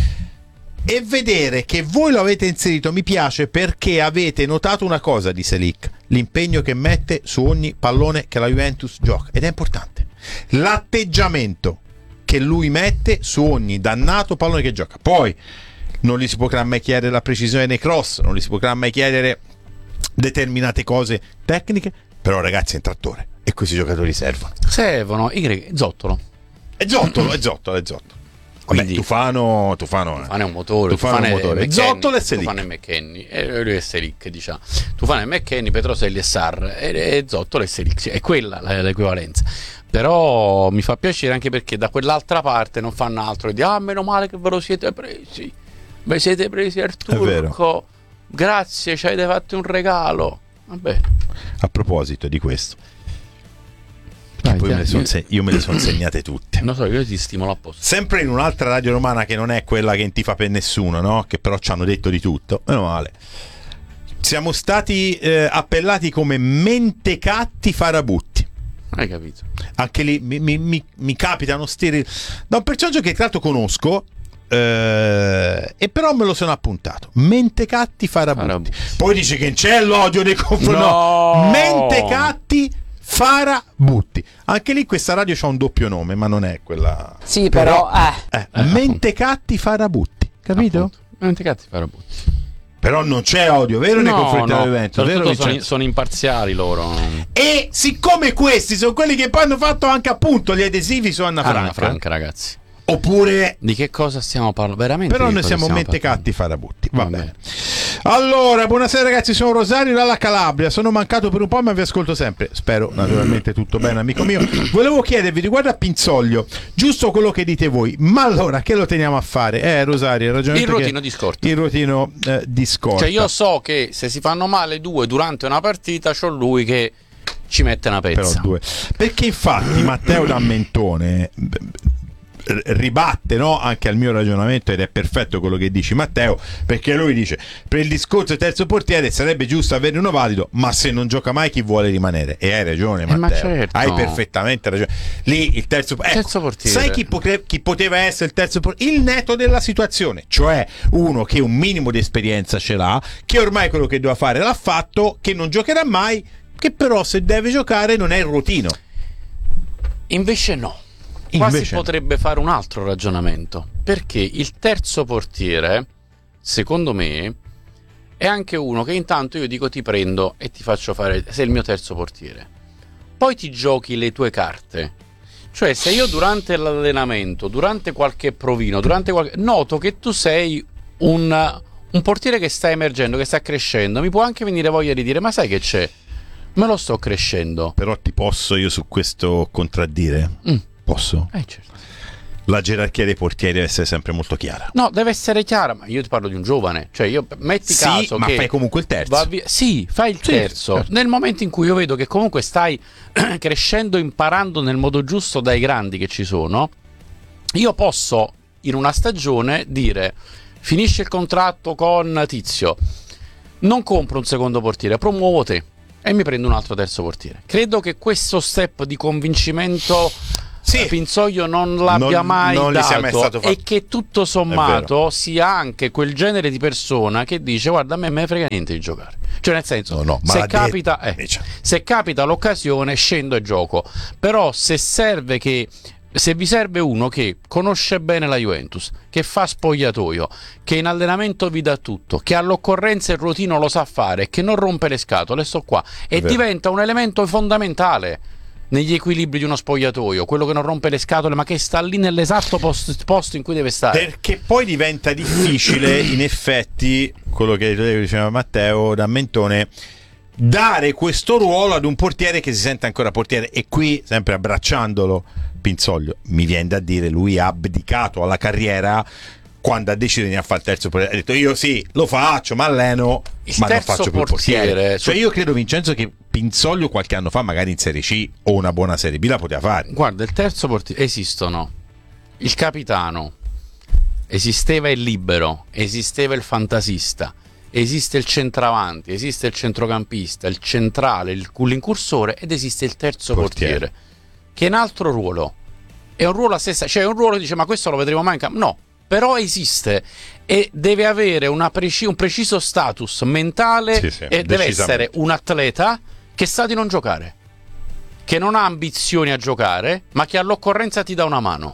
e vedere che voi lo avete inserito mi piace perché avete notato una cosa di Selic: l'impegno che mette su ogni pallone che la Juventus gioca, ed è importante l'atteggiamento che lui mette su ogni dannato pallone che gioca. Poi non gli si potrà mai chiedere la precisione nei cross, non gli si potrà mai chiedere determinate cose tecniche, però ragazzi è un trattore e questi giocatori servono. Servono, Y, Zottolo. È Zottolo, è Zottolo, è Zottolo. Quindi Tufano, Tufano, Tufano è un motore, Tufano, Tufano è un motore. Zottolo e Selic. Tufano e McKennie, e lui è Selic, diciamo. Tufano e McKennie, Petroselli e Sarr, e Zottolo e Selic, è quella l'equivalenza. Però mi fa piacere anche perché da quell'altra parte non fanno altro di ah, meno male che ve lo siete presi. Ve siete presi al turco. Grazie, ci avete fatto un regalo. Vabbè. A proposito di questo, Vai, poi me son se- io me le sono segnate tutte. Non so, io ti stimolo apposta. Sempre in un'altra radio romana che non è quella che non ti fa per nessuno, no? Che però ci hanno detto di tutto. Meno male. Siamo stati eh, appellati come mentecatti farabutti. Hai capito? Anche lì mi, mi, mi, mi capitano stiri da un personaggio che tra l'altro conosco, eh, e però me lo sono appuntato. Mentecatti farabutti. farabutti. Poi dice che c'è l'odio nei confronti. No! No. Mentecatti farabutti. Anche lì questa radio c'ha un doppio nome, ma non è quella. Sì, però, però eh. Eh, mentecatti farabutti, capito? Appunto. Mentecatti farabutti. Però non c'è odio, vero, no, nei confronti no. dell'evento, vero? Sono, sono imparziali loro. E siccome questi sono quelli che poi hanno fatto anche appunto gli adesivi su Anna Franca, Anna Franca, ragazzi. Oppure di che cosa stiamo parlando? Veramente? Però noi siamo mentecatti farabutti. Va bene. Allora, buonasera ragazzi, sono Rosario dalla Calabria. Sono mancato per un po', ma vi ascolto sempre. Spero naturalmente tutto bene, amico mio. Volevo chiedervi riguardo a Pinzoglio, giusto quello che dite voi. Ma allora che lo teniamo a fare? Eh, Rosario, hai ragione. Il rotino di scorta. Il rotino eh, di scorta. Cioè, io so che se si fanno male due durante una partita, c'ho lui che ci mette una pezza. Però due. Perché infatti Matteo da Mentone ribatte, no, anche al mio ragionamento, ed è perfetto quello che dici Matteo, perché lui dice per il discorso terzo portiere sarebbe giusto avere uno valido, ma se non gioca mai chi vuole rimanere, e hai ragione Matteo, eh, ma certo. Hai perfettamente ragione. Lì il terzo, ecco, terzo portiere, sai chi, potre, chi poteva essere il terzo portiere? Il neto della situazione, cioè uno che un minimo di esperienza ce l'ha, che ormai quello che doveva fare l'ha fatto, che non giocherà mai, che però se deve giocare non è il rotino. Invece no. Qua si potrebbe fare un altro ragionamento, perché il terzo portiere, secondo me, è anche uno che intanto io dico ti prendo e ti faccio fare, sei il mio terzo portiere, poi ti giochi le tue carte. Cioè, se io durante l'allenamento, durante qualche provino, durante qualche... noto che tu sei un, un portiere che sta emergendo, che sta crescendo, mi può anche venire voglia di dire ma sai che c'è? Me lo sto crescendo. Però ti posso io su questo contraddire? Mm. Posso? Eh, certo. la gerarchia dei portieri deve essere sempre molto chiara. No, deve essere chiara, ma io ti parlo di un giovane, cioè io metti Sì, caso ma che fai comunque il terzo. va via- sì, fai il Sì, terzo. certo. Nel momento in cui io vedo che comunque stai crescendo, imparando nel modo giusto dai grandi che ci sono, io posso in una stagione dire: finisce il contratto con Tizio, non compro un secondo portiere, promuovo te e mi prendo un altro terzo portiere. Credo che questo step di convincimento Sì. eh, Pinzoglio non l'abbia Non- mai non gli dato, sia mai stato fatto. e che tutto È sommato sia anche quel genere di persona che dice: guarda, a me me frega niente di giocare, cioè nel senso, No, no, ma se l'ha capita detto, eh, invece. se capita l'occasione scendo e gioco. Però se serve che se vi serve uno che conosce bene la Juventus, che fa spogliatoio, che in allenamento vi dà tutto, che all'occorrenza il rotino lo sa fare, che non rompe le scatole, sto qua, e vero. diventa un elemento fondamentale negli equilibri di uno spogliatoio, quello che non rompe le scatole ma che sta lì nell'esatto post- posto in cui deve stare. Perché poi diventa difficile, in effetti, quello che diceva Matteo da Mentone, dare questo ruolo ad un portiere che si sente ancora portiere. E qui, sempre abbracciandolo, Pinzoglio, mi viene da dire, lui ha abdicato alla carriera quando ha deciso di venire a fare il terzo portiere. Ha detto: io sì, lo faccio, ma alleno, Il ma non terzo faccio più il portiere. portiere, Cioè su- io credo, Vincenzo, che Pinzoglio qualche anno fa, magari in Serie C o una buona Serie B, la poteva fare. Guarda, il terzo portiere esistono il capitano, esisteva il libero, esisteva il fantasista, esiste il centravanti, esiste il centrocampista, il centrale, il l'incursore, ed esiste il terzo portiere, Portiere. che è un altro ruolo. È un ruolo a sé stante, cioè è un ruolo che dice: ma questo lo vedremo mai in campo? No, però esiste e deve avere una preci- un preciso status mentale, Sì, sì, e deve decisamente. essere un atleta che sa di non giocare, che non ha ambizioni a giocare, ma che all'occorrenza ti dà una mano.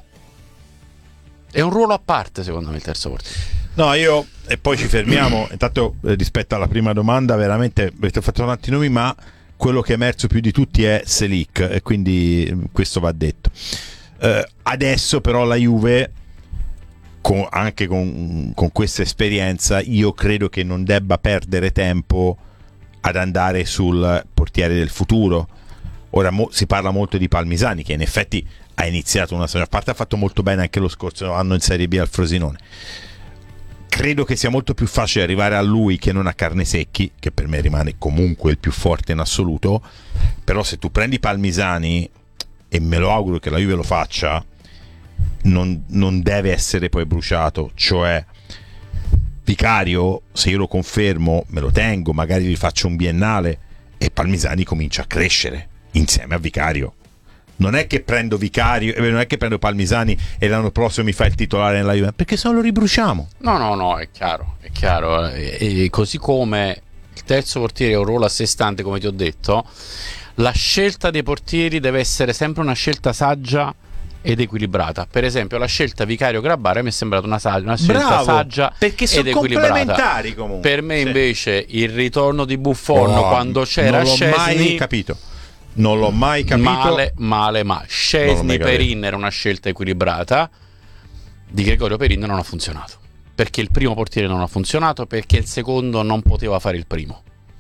È un ruolo a parte, secondo me, il terzo portiere. No, io, e poi ci fermiamo. Intanto, eh, rispetto alla prima domanda, veramente avete fatto tanti nomi, ma quello che è emerso più di tutti è Selic, e quindi eh, questo va detto. Eh, adesso però la Juve, con- anche con, con questa esperienza, io credo che non debba perdere tempo ad andare sul portiere del futuro. Ora mo- si parla molto di Palmisani, che in effetti ha iniziato una stagione, a parte ha fatto molto bene anche lo scorso anno in Serie B al Frosinone. Credo che sia molto più facile arrivare a lui che non a Carnesecchi, che per me rimane comunque il più forte in assoluto. Però se tu prendi Palmisani, e me lo auguro che la Juve lo faccia, non, non deve essere poi bruciato. Cioè, Vicario, se io lo confermo, me lo tengo, magari vi faccio un biennale e Palmisani comincia a crescere insieme a Vicario. Non è che prendo Vicario, eh, non è che prendo Palmisani e l'anno prossimo mi fa il titolare nella Juve, perché se no lo ribruciamo. No, no, no, è chiaro, è chiaro. E, e così come il terzo portiere è un ruolo a sé stante, come ti ho detto, la scelta dei portieri deve essere sempre una scelta saggia ed equilibrata. Per esempio, la scelta Vicario Grabbare mi è sembrata una, saggia, una scelta Bravo, saggia perché ed sono equilibrata. complementari comunque. Per me Sì. invece il ritorno di Buffon Oh, quando c'era non l'ho mai Szczesny, capito. Non l'ho mai capito. male, male, ma Non l'ho Szczesny mai capito. Perin era una scelta equilibrata. Di Gregorio Perin non ha funzionato, perché il primo portiere non ha funzionato, perché il secondo non poteva fare il primo.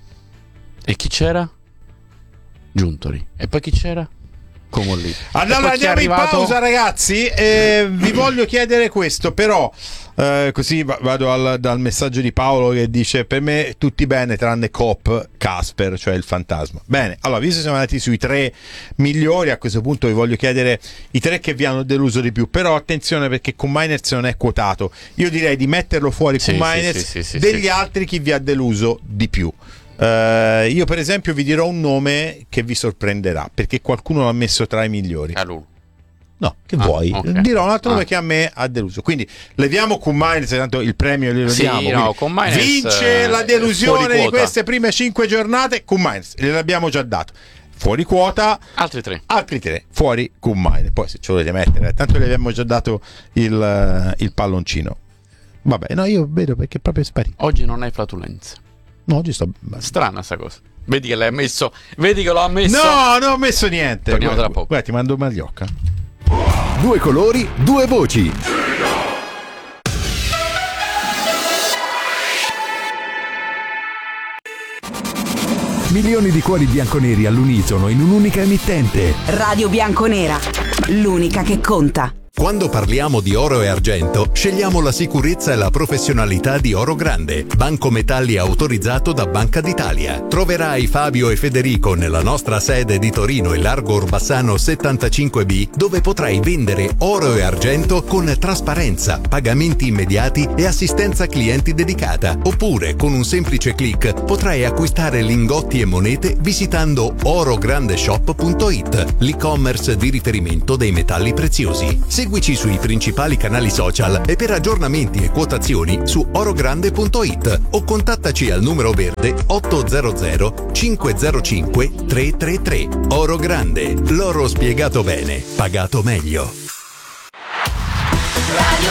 E chi c'era? Giuntoli. E poi chi c'era? Comolli. Allora andiamo in pausa, ragazzi. Eh, vi voglio chiedere questo, però eh, così va- vado al, dal messaggio di Paolo che dice: per me tutti bene tranne Cop Casper, cioè il fantasma. Bene, allora visto che siamo andati sui tre migliori, a questo punto vi voglio chiedere i tre che vi hanno deluso di più. Però attenzione, perché con Miners non è quotato. Io direi di metterlo fuori Sì, con sì, Miners. sì, sì, sì, degli sì. altri chi vi ha deluso di più. Eh, io per esempio vi dirò un nome che vi sorprenderà, perché qualcuno l'ha messo tra i migliori. Calulu. No, che Ah, vuoi? ok. Dirò un altro Ah. nome che a me ha deluso. Quindi leviamo con Miners, tanto il premio glielo Sì, diamo. no, Quindi con Miners, vince eh, la fuori delusione di quota. queste prime cinque giornate con Miners, gliel'abbiamo già dato. Fuori quota, Altri tre. altri tre fuori con Miners. Poi se ce lo volete mettere, tanto gli abbiamo già dato il, eh, il palloncino. Vabbè, no, io vedo perché è proprio sparito. Oggi non hai flatulenze. No, oggi sto. Strana sta cosa. Vedi che l'hai messo. Vedi che l'ho messo. No, non ho messo niente. Torniamo Guarda, tra poco. Guarda, ti mando Magliocca. Due colori, due voci. Milioni di cuori bianconeri all'unisono in un'unica emittente. Radio Bianconera, l'unica che conta. Quando parliamo di oro e argento, scegliamo la sicurezza e la professionalità di Oro Grande, banco metalli autorizzato da Banca d'Italia. Troverai Fabio e Federico nella nostra sede di Torino e Largo Orbassano settantacinque B, dove potrai vendere oro e argento con trasparenza, pagamenti immediati e assistenza clienti dedicata. Oppure, con un semplice click, potrai acquistare lingotti e monete visitando orograndeshop punto it, l'e-commerce di riferimento dei metalli preziosi. Seguici sui principali canali social e per aggiornamenti e quotazioni su orogrande punto it o contattaci al numero verde ottocento cinquecentocinque trecentotrentatré. Oro Grande, l'oro spiegato bene, pagato meglio. Radio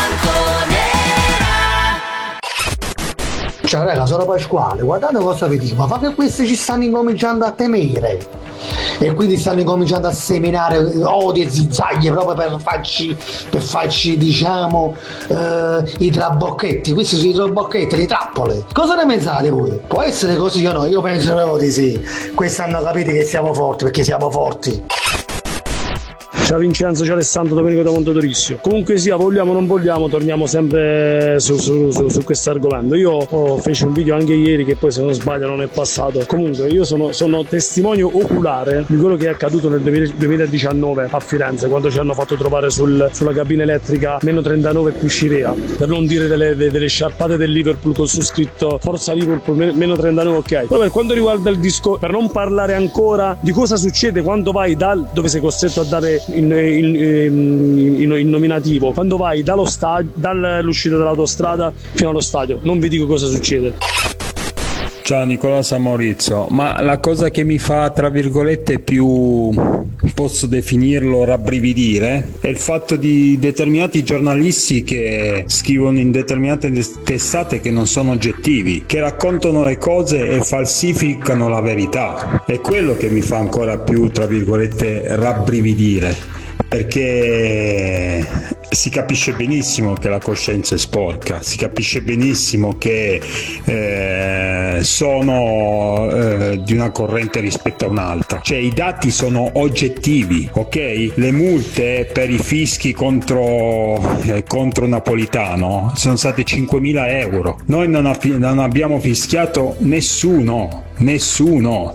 Bianconera. Ciao raga, sono Pasquale, guardate cosa vi dico, ma fa che questi ci stanno incominciando a temere e quindi stanno incominciando a seminare odio e zizzaglie proprio per farci, per farci diciamo eh, i trabocchetti, questi sono i trabocchetti, le trappole. Cosa ne pensate voi? Può essere così o no? Io penso proprio di sì, questi hanno capito che siamo forti perché siamo forti. Ciao Vincenzo, ciao Alessandro, Domenico da Mondadorissimo. Comunque sia, vogliamo o non vogliamo, torniamo sempre su, su, su, su questo argomento. Io ho feci un video anche ieri che poi se non sbaglio non è passato. Comunque io sono, sono testimonio oculare di quello che è accaduto nel duemiladiciannove a Firenze, quando ci hanno fatto trovare sul, sulla cabina elettrica meno trentanove più Scirea, per non dire delle, delle sciarpate del Liverpool con su scritto Forza Liverpool meno trentanove, ok. Poi per quanto riguarda il disco, per non parlare ancora di cosa succede quando vai dal dove sei costretto a dare In, in, in, in nominativo, quando vai dallo stadio, dall'uscita dall'autostrada fino allo stadio, non vi dico cosa succede. Ciao Nicola San Maurizio, ma la cosa che mi fa tra virgolette più, posso definirlo, rabbrividire è il fatto di determinati giornalisti che scrivono in determinate testate che non sono oggettivi, che raccontano le cose e falsificano la verità. È quello che mi fa ancora più tra virgolette rabbrividire, perché si capisce benissimo che la coscienza è sporca, si capisce benissimo che eh, sono eh, di una corrente rispetto a un'altra, cioè i dati sono oggettivi, ok? Le multe per i fischi contro, eh, contro Napolitano sono state cinquemila euro, noi non, ab- non abbiamo fischiato nessuno, nessuno.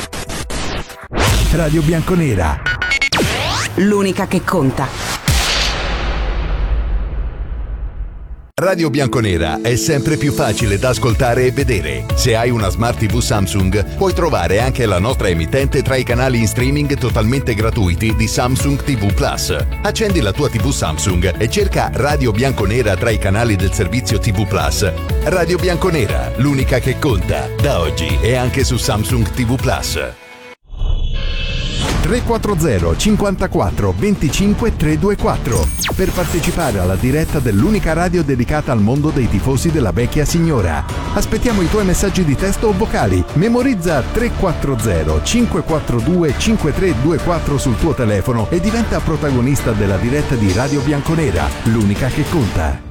Radio Bianconera, l'unica che conta. Radio Bianconera è sempre più facile da ascoltare e vedere. Se hai una Smart tivù Samsung, puoi trovare anche la nostra emittente tra i canali in streaming totalmente gratuiti di Samsung tivù Plus. Accendi la tua tivù Samsung e cerca Radio Bianconera tra i canali del servizio tivù Plus. Radio Bianconera, l'unica che conta, da oggi e anche su Samsung tivù Plus. tre quattro zero cinquantaquattro venticinque trecentoventiquattro per partecipare alla diretta dell'unica radio dedicata al mondo dei tifosi della vecchia signora. Aspettiamo i tuoi messaggi di testo o vocali. Memorizza tre quattro zero cinque quattro due cinque tre due quattro sul tuo telefono e diventa protagonista della diretta di Radio Bianconera, l'unica che conta.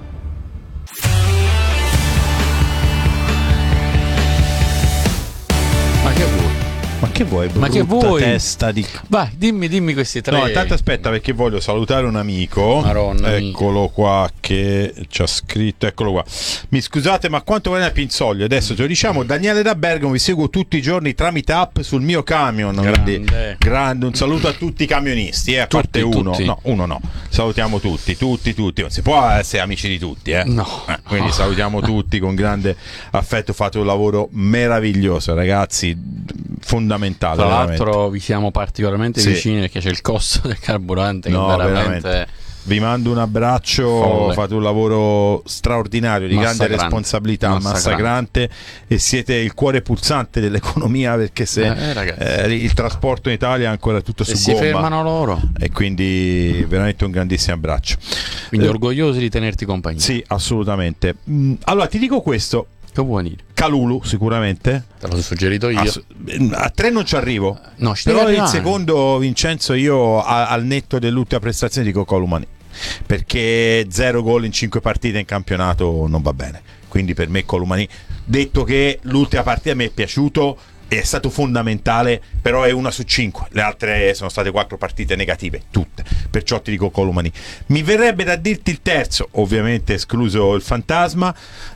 Ma che vuoi? Ma che vuoi, brutta Ma che vuoi? testa di... Vai, dimmi, dimmi questi tre. No, intanto aspetta, perché voglio salutare un amico. Maronna, eccolo amico. qua che ci ha scritto, eccolo qua. Mi scusate, ma quanto viene a Pinzoglio? Adesso te lo diciamo. Daniele da Bergamo, vi seguo tutti i giorni tramite app sul mio camion. Grande. Quindi, grande, un saluto a tutti i camionisti, eh, a Tutti, parte uno. tutti. No, uno no. Salutiamo tutti, tutti, tutti. Non si può essere amici di tutti, eh. No. Eh, quindi salutiamo tutti con grande affetto. Fate un lavoro meraviglioso, ragazzi, fondamentale. Tra veramente. l'altro vi siamo particolarmente Sì. vicini perché c'è il costo del carburante che No, veramente, veramente. Vi mando un abbraccio, Folle. fate un lavoro straordinario, di grande Massacrante. responsabilità, Massacrante. massacrante, e siete il cuore pulsante dell'economia, perché se Eh, ragazzi. eh, il trasporto in Italia è ancora tutto e su si gomma, fermano loro. e quindi veramente un grandissimo abbraccio. Quindi Eh, orgogliosi di tenerti compagnia. Sì, assolutamente. Mm, allora ti dico questo, Che vuoi dire? Calulu sicuramente. Te l'ho suggerito io. Ass- a tre non ci arrivo. No, ci Però devi il arrivare. secondo, Vincenzo, io a- al netto dell'ultima prestazione dico Columani, perché zero gol in cinque partite in campionato non va bene. Quindi per me Columani, detto che l'ultima partita mi è piaciuto, è stato fondamentale, però è una su cinque, le altre sono state quattro partite negative, tutte, perciò ti dico Colomani. Mi verrebbe da dirti il terzo, ovviamente escluso il fantasma,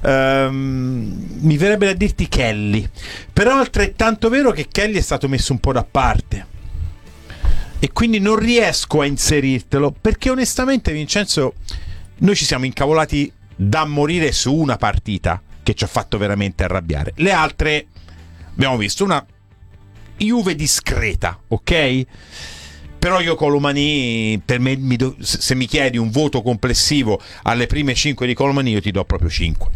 ehm, mi verrebbe da dirti Kelly, però è altrettanto vero che Kelly è stato messo un po' da parte e quindi non riesco a inserirtelo, perché onestamente Vincenzo, noi ci siamo incavolati da morire su una partita che ci ha fatto veramente arrabbiare, le altre abbiamo visto una Juve discreta, ok? Però io Colomani, per me, mi do, se mi chiedi un voto complessivo alle prime cinque di Colomani, io ti do proprio cinque.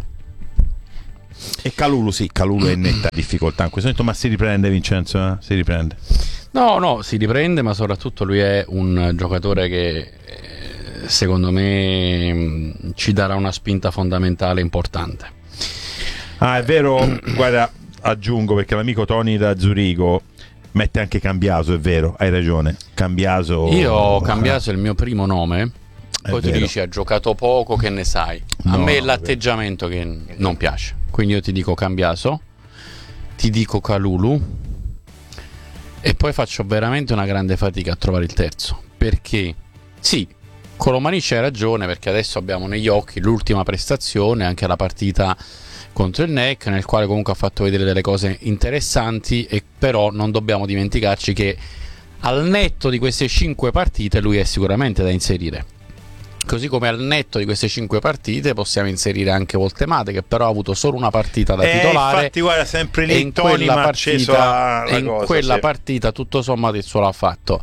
E Kalulu, sì, Kalulu è in netta difficoltà in questo momento, ma si riprende Vincenzo, eh? Si riprende. No, no, si riprende, ma soprattutto lui è un giocatore che secondo me ci darà una spinta fondamentale importante. Ah, è vero, guarda, aggiungo, perché l'amico Tony da Zurigo mette anche Cambiaso, è vero, hai ragione, Cambiaso. Io Cambiaso è il mio primo nome, poi tu dici ha giocato poco, che ne sai? A No, me è no, l'atteggiamento che non piace, quindi io ti dico Cambiaso, ti dico Kalulu e poi faccio veramente una grande fatica a trovare il terzo, perché sì, Colomani c'hai ragione, perché adesso abbiamo negli occhi l'ultima prestazione, anche la partita contro il N E C, nel quale comunque ha fatto vedere delle cose interessanti, e però non dobbiamo dimenticarci che al netto di queste cinque partite lui è sicuramente da inserire, così come al netto di queste cinque partite possiamo inserire anche Voltemade, che però ha avuto solo una partita da eh, titolare, infatti guarda, sempre lì e in Tony quella m'ha acceso la, partita, la in cosa, quella sì. partita tutto sommato il suo l'ha fatto.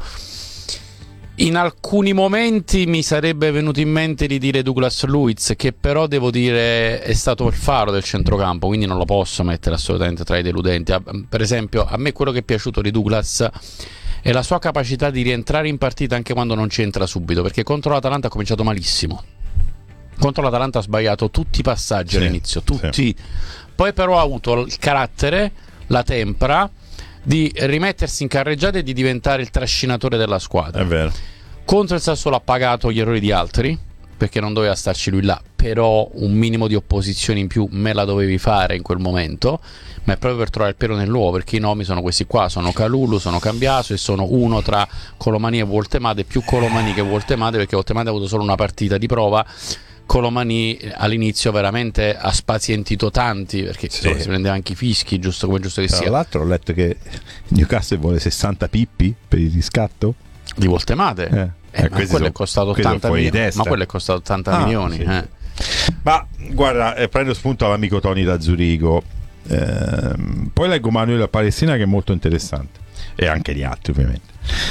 In alcuni momenti mi sarebbe venuto in mente di dire Douglas Luiz, che però devo dire è stato il faro del centrocampo, quindi non lo posso mettere assolutamente tra i deludenti. Per esempio, a me quello che è piaciuto di Douglas è la sua capacità di rientrare in partita anche quando non c'entra subito, perché contro l'Atalanta ha cominciato malissimo, contro l'Atalanta ha sbagliato tutti i passaggi sì, all'inizio, tutti sì. Poi però ha avuto il carattere, la tempra di rimettersi in carreggiata e di diventare il trascinatore della squadra. È vero. Contro il Sassuolo ha pagato gli errori di altri, perché non doveva starci lui là, però un minimo di opposizione in più me la dovevi fare in quel momento, ma è proprio per trovare il pelo nell'uovo, perché i nomi sono questi qua, sono Kalulu, sono Cambiaso e sono uno tra Colomani e Voltemade, più Colomani che Voltemade, perché Voltemade ha avuto solo una partita di prova. Colomani all'inizio veramente ha spazientito tanti, perché sì. Si prendeva anche i fischi, giusto come giusto che Tra sia. Tra l'altro ho letto che Newcastle vuole sessanta pippi per il riscatto di Voltemade, eh. Eh, eh, ma quello sono, è costato ottanta milioni, ma quello è costato ottanta ah, milioni. Sì. Eh. Ma guarda, eh, prendo spunto all'amico Tony da Zurigo. Eh, poi leggo Manuel da Palestina, che è molto interessante, e anche gli altri ovviamente,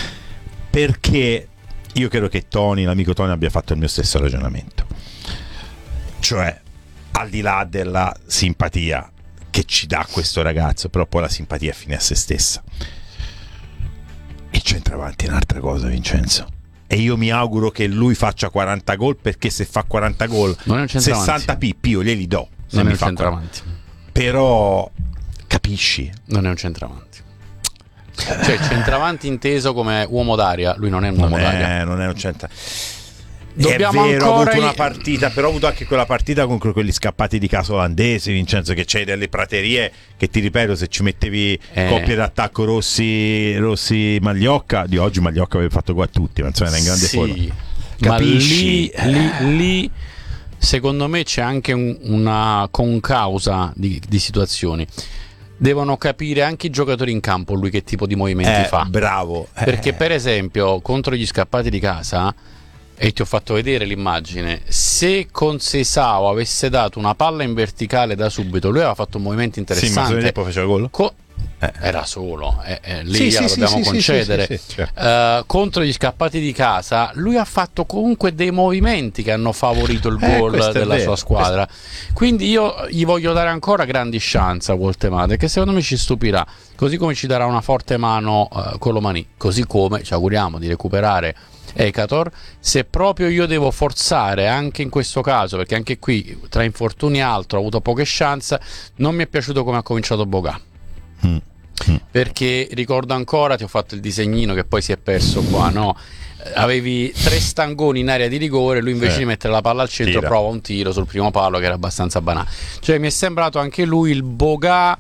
perché io credo che Tony, l'amico Tony, abbia fatto il mio stesso ragionamento, cioè al di là della simpatia che ci dà questo ragazzo, però poi la simpatia è fine a se stessa. Il centravanti è un'altra cosa, Vincenzo, e io mi auguro che lui faccia quaranta gol, perché se fa quaranta gol, sessanta pippi io glieli do, se non mi è un fa centravanti quaranta. Però capisci, non è un centravanti, cioè il centravanti inteso come uomo d'aria, lui non è un uomo non d'aria, è, non è un centravanti. Dobbiamo è vero, ancora ha avuto una partita, però ha avuto anche quella partita con quelli scappati di casa olandesi, Vincenzo, che c'hai delle praterie che, ti ripeto, se ci mettevi eh. coppie d'attacco Rossi Rossi Magliocca, di oggi Magliocca aveva fatto qua a tutti, ma insomma era in grande sì, forma. Capisci? Ma lì, lì, lì secondo me c'è anche un, una concausa di, di situazioni. Devono capire anche i giocatori in campo lui che tipo di movimenti eh, fa. Bravo. Perché eh. per esempio contro gli scappati di casa, e ti ho fatto vedere l'immagine, se con Seisao avesse dato una palla in verticale da subito, lui aveva fatto un movimento interessante. Sì, ma se poi faceva gol? Co- eh. Era solo, eh, eh, lì sì, gliela sì, dobbiamo sì, concedere. sì, sì, sì, certo. uh, contro gli scappati di casa lui ha fatto comunque dei movimenti che hanno favorito il eh, gol della vero, sua squadra. Questo... Quindi io gli voglio dare ancora grandi chance a Voltemade, che secondo me ci stupirà, così come ci darà una forte mano uh, Colomani, così come ci auguriamo di recuperare Ekator. Se proprio io devo forzare anche in questo caso, perché anche qui tra infortuni e altro ho avuto poche chance, non mi è piaciuto come ha cominciato Boga. mm. Mm. Perché ricordo ancora, ti ho fatto il disegnino che poi si è perso qua, no? Avevi tre stangoni in area di rigore, lui invece eh. di mettere la palla al centro Tira. prova un tiro sul primo palo che era abbastanza banale. Cioè mi è sembrato anche lui il Boga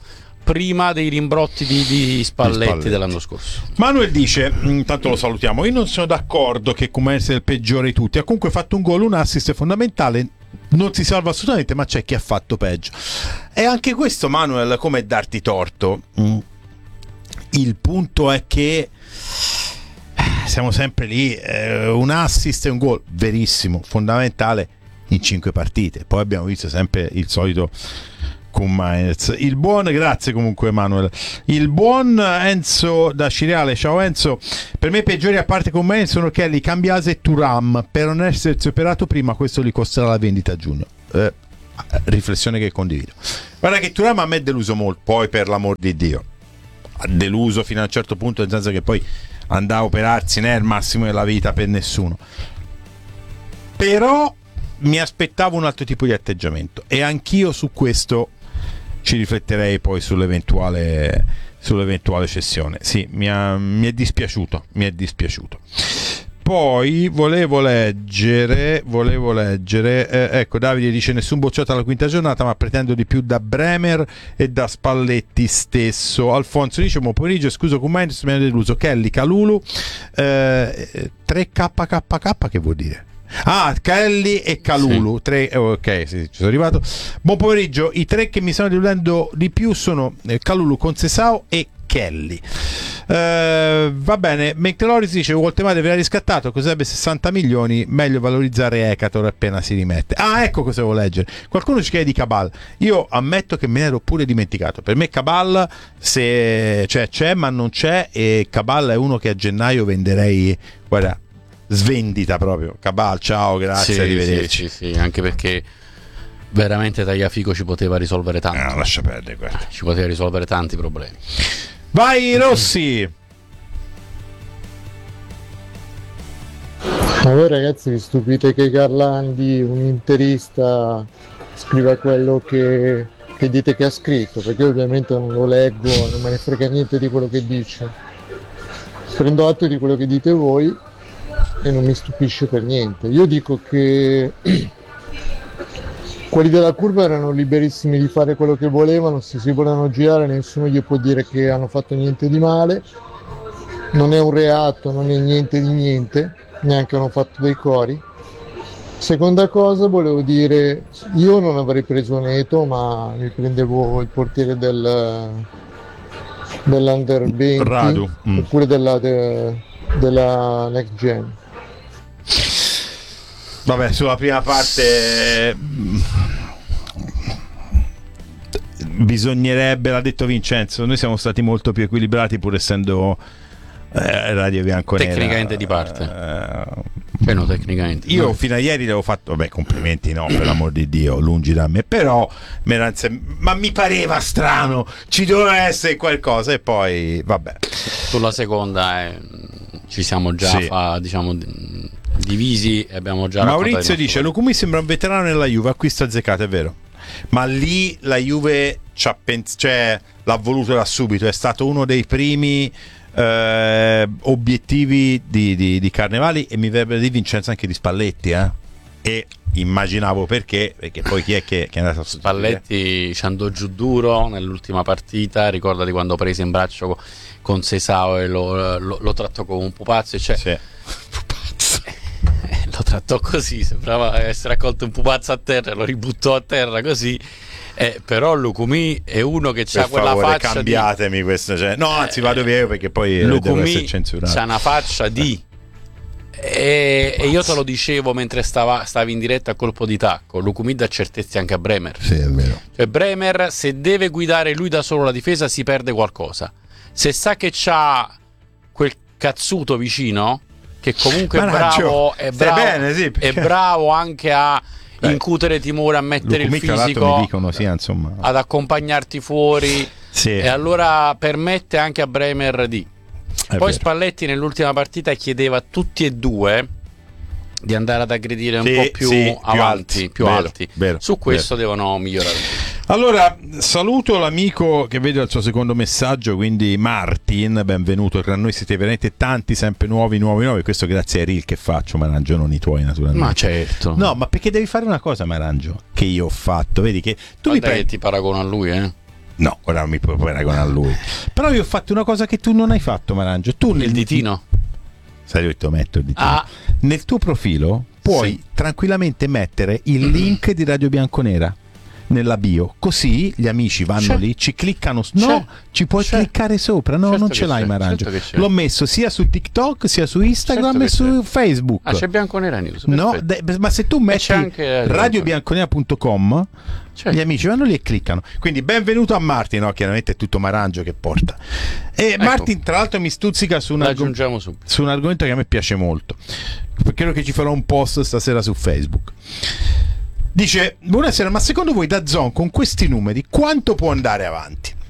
prima dei rimbrotti di, di Spalletti, Di Spalletti dell'anno scorso. Manuel dice, intanto lo salutiamo, io non sono d'accordo che Koeman sia il peggiore di tutti, ha comunque fatto un gol, un assist fondamentale, non si salva assolutamente, ma c'è chi ha fatto peggio. E anche questo, Manuel, come darti torto, il punto è che siamo sempre lì, eh, un assist e un gol, verissimo, fondamentale in cinque partite, poi abbiamo visto sempre il solito Koeman. Il buon, grazie comunque Manuel, il buon Enzo da Ciriale, ciao Enzo, per me i peggiori a parte Koeman sono Kelly, Cambiase e Thuram, per non essersi operato prima questo gli costerà la vendita a giugno. eh, riflessione che condivido. Guarda che Thuram a me è deluso molto, poi per l'amor di Dio ha deluso fino a un certo punto, nel senso che poi andava a operarsi, non è il massimo della vita per nessuno, però mi aspettavo un altro tipo di atteggiamento e anch'io su questo ci rifletterei poi sull'eventuale sull'eventuale cessione. Sì, mi, ha, mi è dispiaciuto, mi è dispiaciuto. Poi volevo leggere, volevo leggere, eh, ecco, Davide dice nessun bocciato alla quinta giornata, ma pretendo di più da Bremer e da Spalletti stesso. Alfonso dice buon pomeriggio, scuso Koeman, mi hanno deluso Kelly, Kalulu, eh, tre K K K, che vuol dire? Ah, Kelly e Kalulu, sì. tre, oh, ok, sì, ci sono arrivato. Buon pomeriggio, i tre che mi stanno deludendo di più sono eh, Kalulu, Concesao e Kelly. Uh, va bene, McTeloris dice Woltemade verrà riscattato, cos'ebbe sessanta milioni, meglio valorizzare Ekator appena si rimette. Ah, ecco cosa devo leggere. Qualcuno ci chiede di Cabal, io ammetto che me ne ero pure dimenticato. Per me Cabal se cioè, c'è ma non c'è, e Cabal è uno che a gennaio venderei, guarda, svendita proprio. Cabal, ciao, grazie, sì, arrivederci. sì, sì, sì, anche perché veramente Tagliafico ci poteva risolvere tanto. No, lascia perdere, guarda. Ci poteva risolvere tanti problemi. Vai Rossi. Ma voi ragazzi vi stupite che Garlandi, un interista, scriva quello che, che dite che ha scritto? Perché io ovviamente non lo leggo, non me ne frega niente di quello che dice. Prendo atto di quello che dite voi e non mi stupisce per niente. Io dico che quelli della curva erano liberissimi di fare quello che volevano, se si volevano girare nessuno gli può dire che hanno fatto niente di male, non è un reato, non è niente di niente, neanche hanno fatto dei cori. Seconda cosa, volevo dire, io non avrei preso Neto, ma mi prendevo il portiere del, dell'Under venti, Radu. Mm. oppure della, de, della Next Gen. Vabbè, sulla prima parte bisognerebbe, l'ha detto Vincenzo, noi siamo stati molto più equilibrati pur essendo eh, Radio Bianconera tecnicamente di parte, eh, no, tecnicamente io no. Fino a ieri l'avevo fatto, vabbè, complimenti no, per l'amor di Dio, lungi da me, però ma mi pareva strano, ci doveva essere qualcosa, e poi vabbè, sulla seconda eh, ci siamo già sì. fa, diciamo divisi e abbiamo già. Maurizio dice Lukumi sembra un veterano nella Juve, acquisto azzeccato, è vero, ma lì la Juve ci ha pens- cioè, l'ha voluto da subito, è stato uno dei primi eh, obiettivi di, di, di Carnevali, e mi verrebbe di Vincenzo anche di Spalletti, eh? E immaginavo perché, perché poi chi è che, che è andato a Spalletti ci andò giù duro nell'ultima partita, ricordati quando prese in braccio con Sesao e lo, lo, lo trattò come un pupazzo, cioè sì. lo trattò così, sembrava essere accolto un pupazzo a terra, lo ributtò a terra così, eh, però Lukumi è uno che per c'ha quella favore, faccia cambiatemi di... questo, cioè, no anzi vado via io perché poi Lukumi devo essere censurato. c'ha una faccia di e, e io te lo dicevo mentre stava, stavi in diretta a colpo di tacco, Lukumi dà certezze anche a Bremer, sì, è vero. Cioè Bremer, se deve guidare lui da solo la difesa, si perde qualcosa, se sa che c'ha quel cazzuto vicino che comunque è bravo, è bravo, bene, sì, è bravo anche a Beh, incutere timore, a mettere Lukumi, il fisico, mi dicono, sì, insomma, ad accompagnarti fuori, sì. E allora permette anche a Bremer di È poi vero. Spalletti nell'ultima partita chiedeva a tutti e due di andare ad aggredire un sì, po' più, sì, più avanti, alti, più vero, alti. vero, Su questo vero. devono migliorare. Allora, saluto l'amico che vedo al suo secondo messaggio, quindi Martin, benvenuto tra noi, siete veramente tanti, sempre nuovi, nuovi, nuovi, questo grazie a Ril che faccio, Marangio, non i tuoi naturalmente. Ma certo. No, ma perché devi fare una cosa, Marangio, che io ho fatto, vedi che tu Guarda mi prendi... che ti paragono a lui, eh? No, ora non mi puoi paragonare a lui. Però io ho fatto una cosa che tu non hai fatto, Marangio. Tu nel Il ditino? Sai dove te lo metto il ditino? Ah. Nel tuo profilo puoi Sì. tranquillamente mettere il link di Radio Bianconera nella bio, così gli amici vanno C'è. lì, ci cliccano, no, C'è. ci puoi C'è. cliccare sopra, no, Certo non che ce l'hai c'è, Marangio. certo che c'è. L'ho messo sia su TikTok sia su Instagram Certo e che su c'è. Facebook. Ah, c'è Bianconera News. No, perfetto. de- ma se tu metti c'è anche radio bianconera punto com, Certo. gli amici vanno lì e cliccano. Quindi benvenuto a Martin, no? Chiaramente è tutto Marangio che porta. E Ecco. Martin tra l'altro mi stuzzica su un, La argom- aggiungiamo subito. su un argomento che a me piace molto. Credo che ci farò un post stasera su Facebook. Dice: buonasera, ma secondo voi DAZN con questi numeri quanto può andare avanti?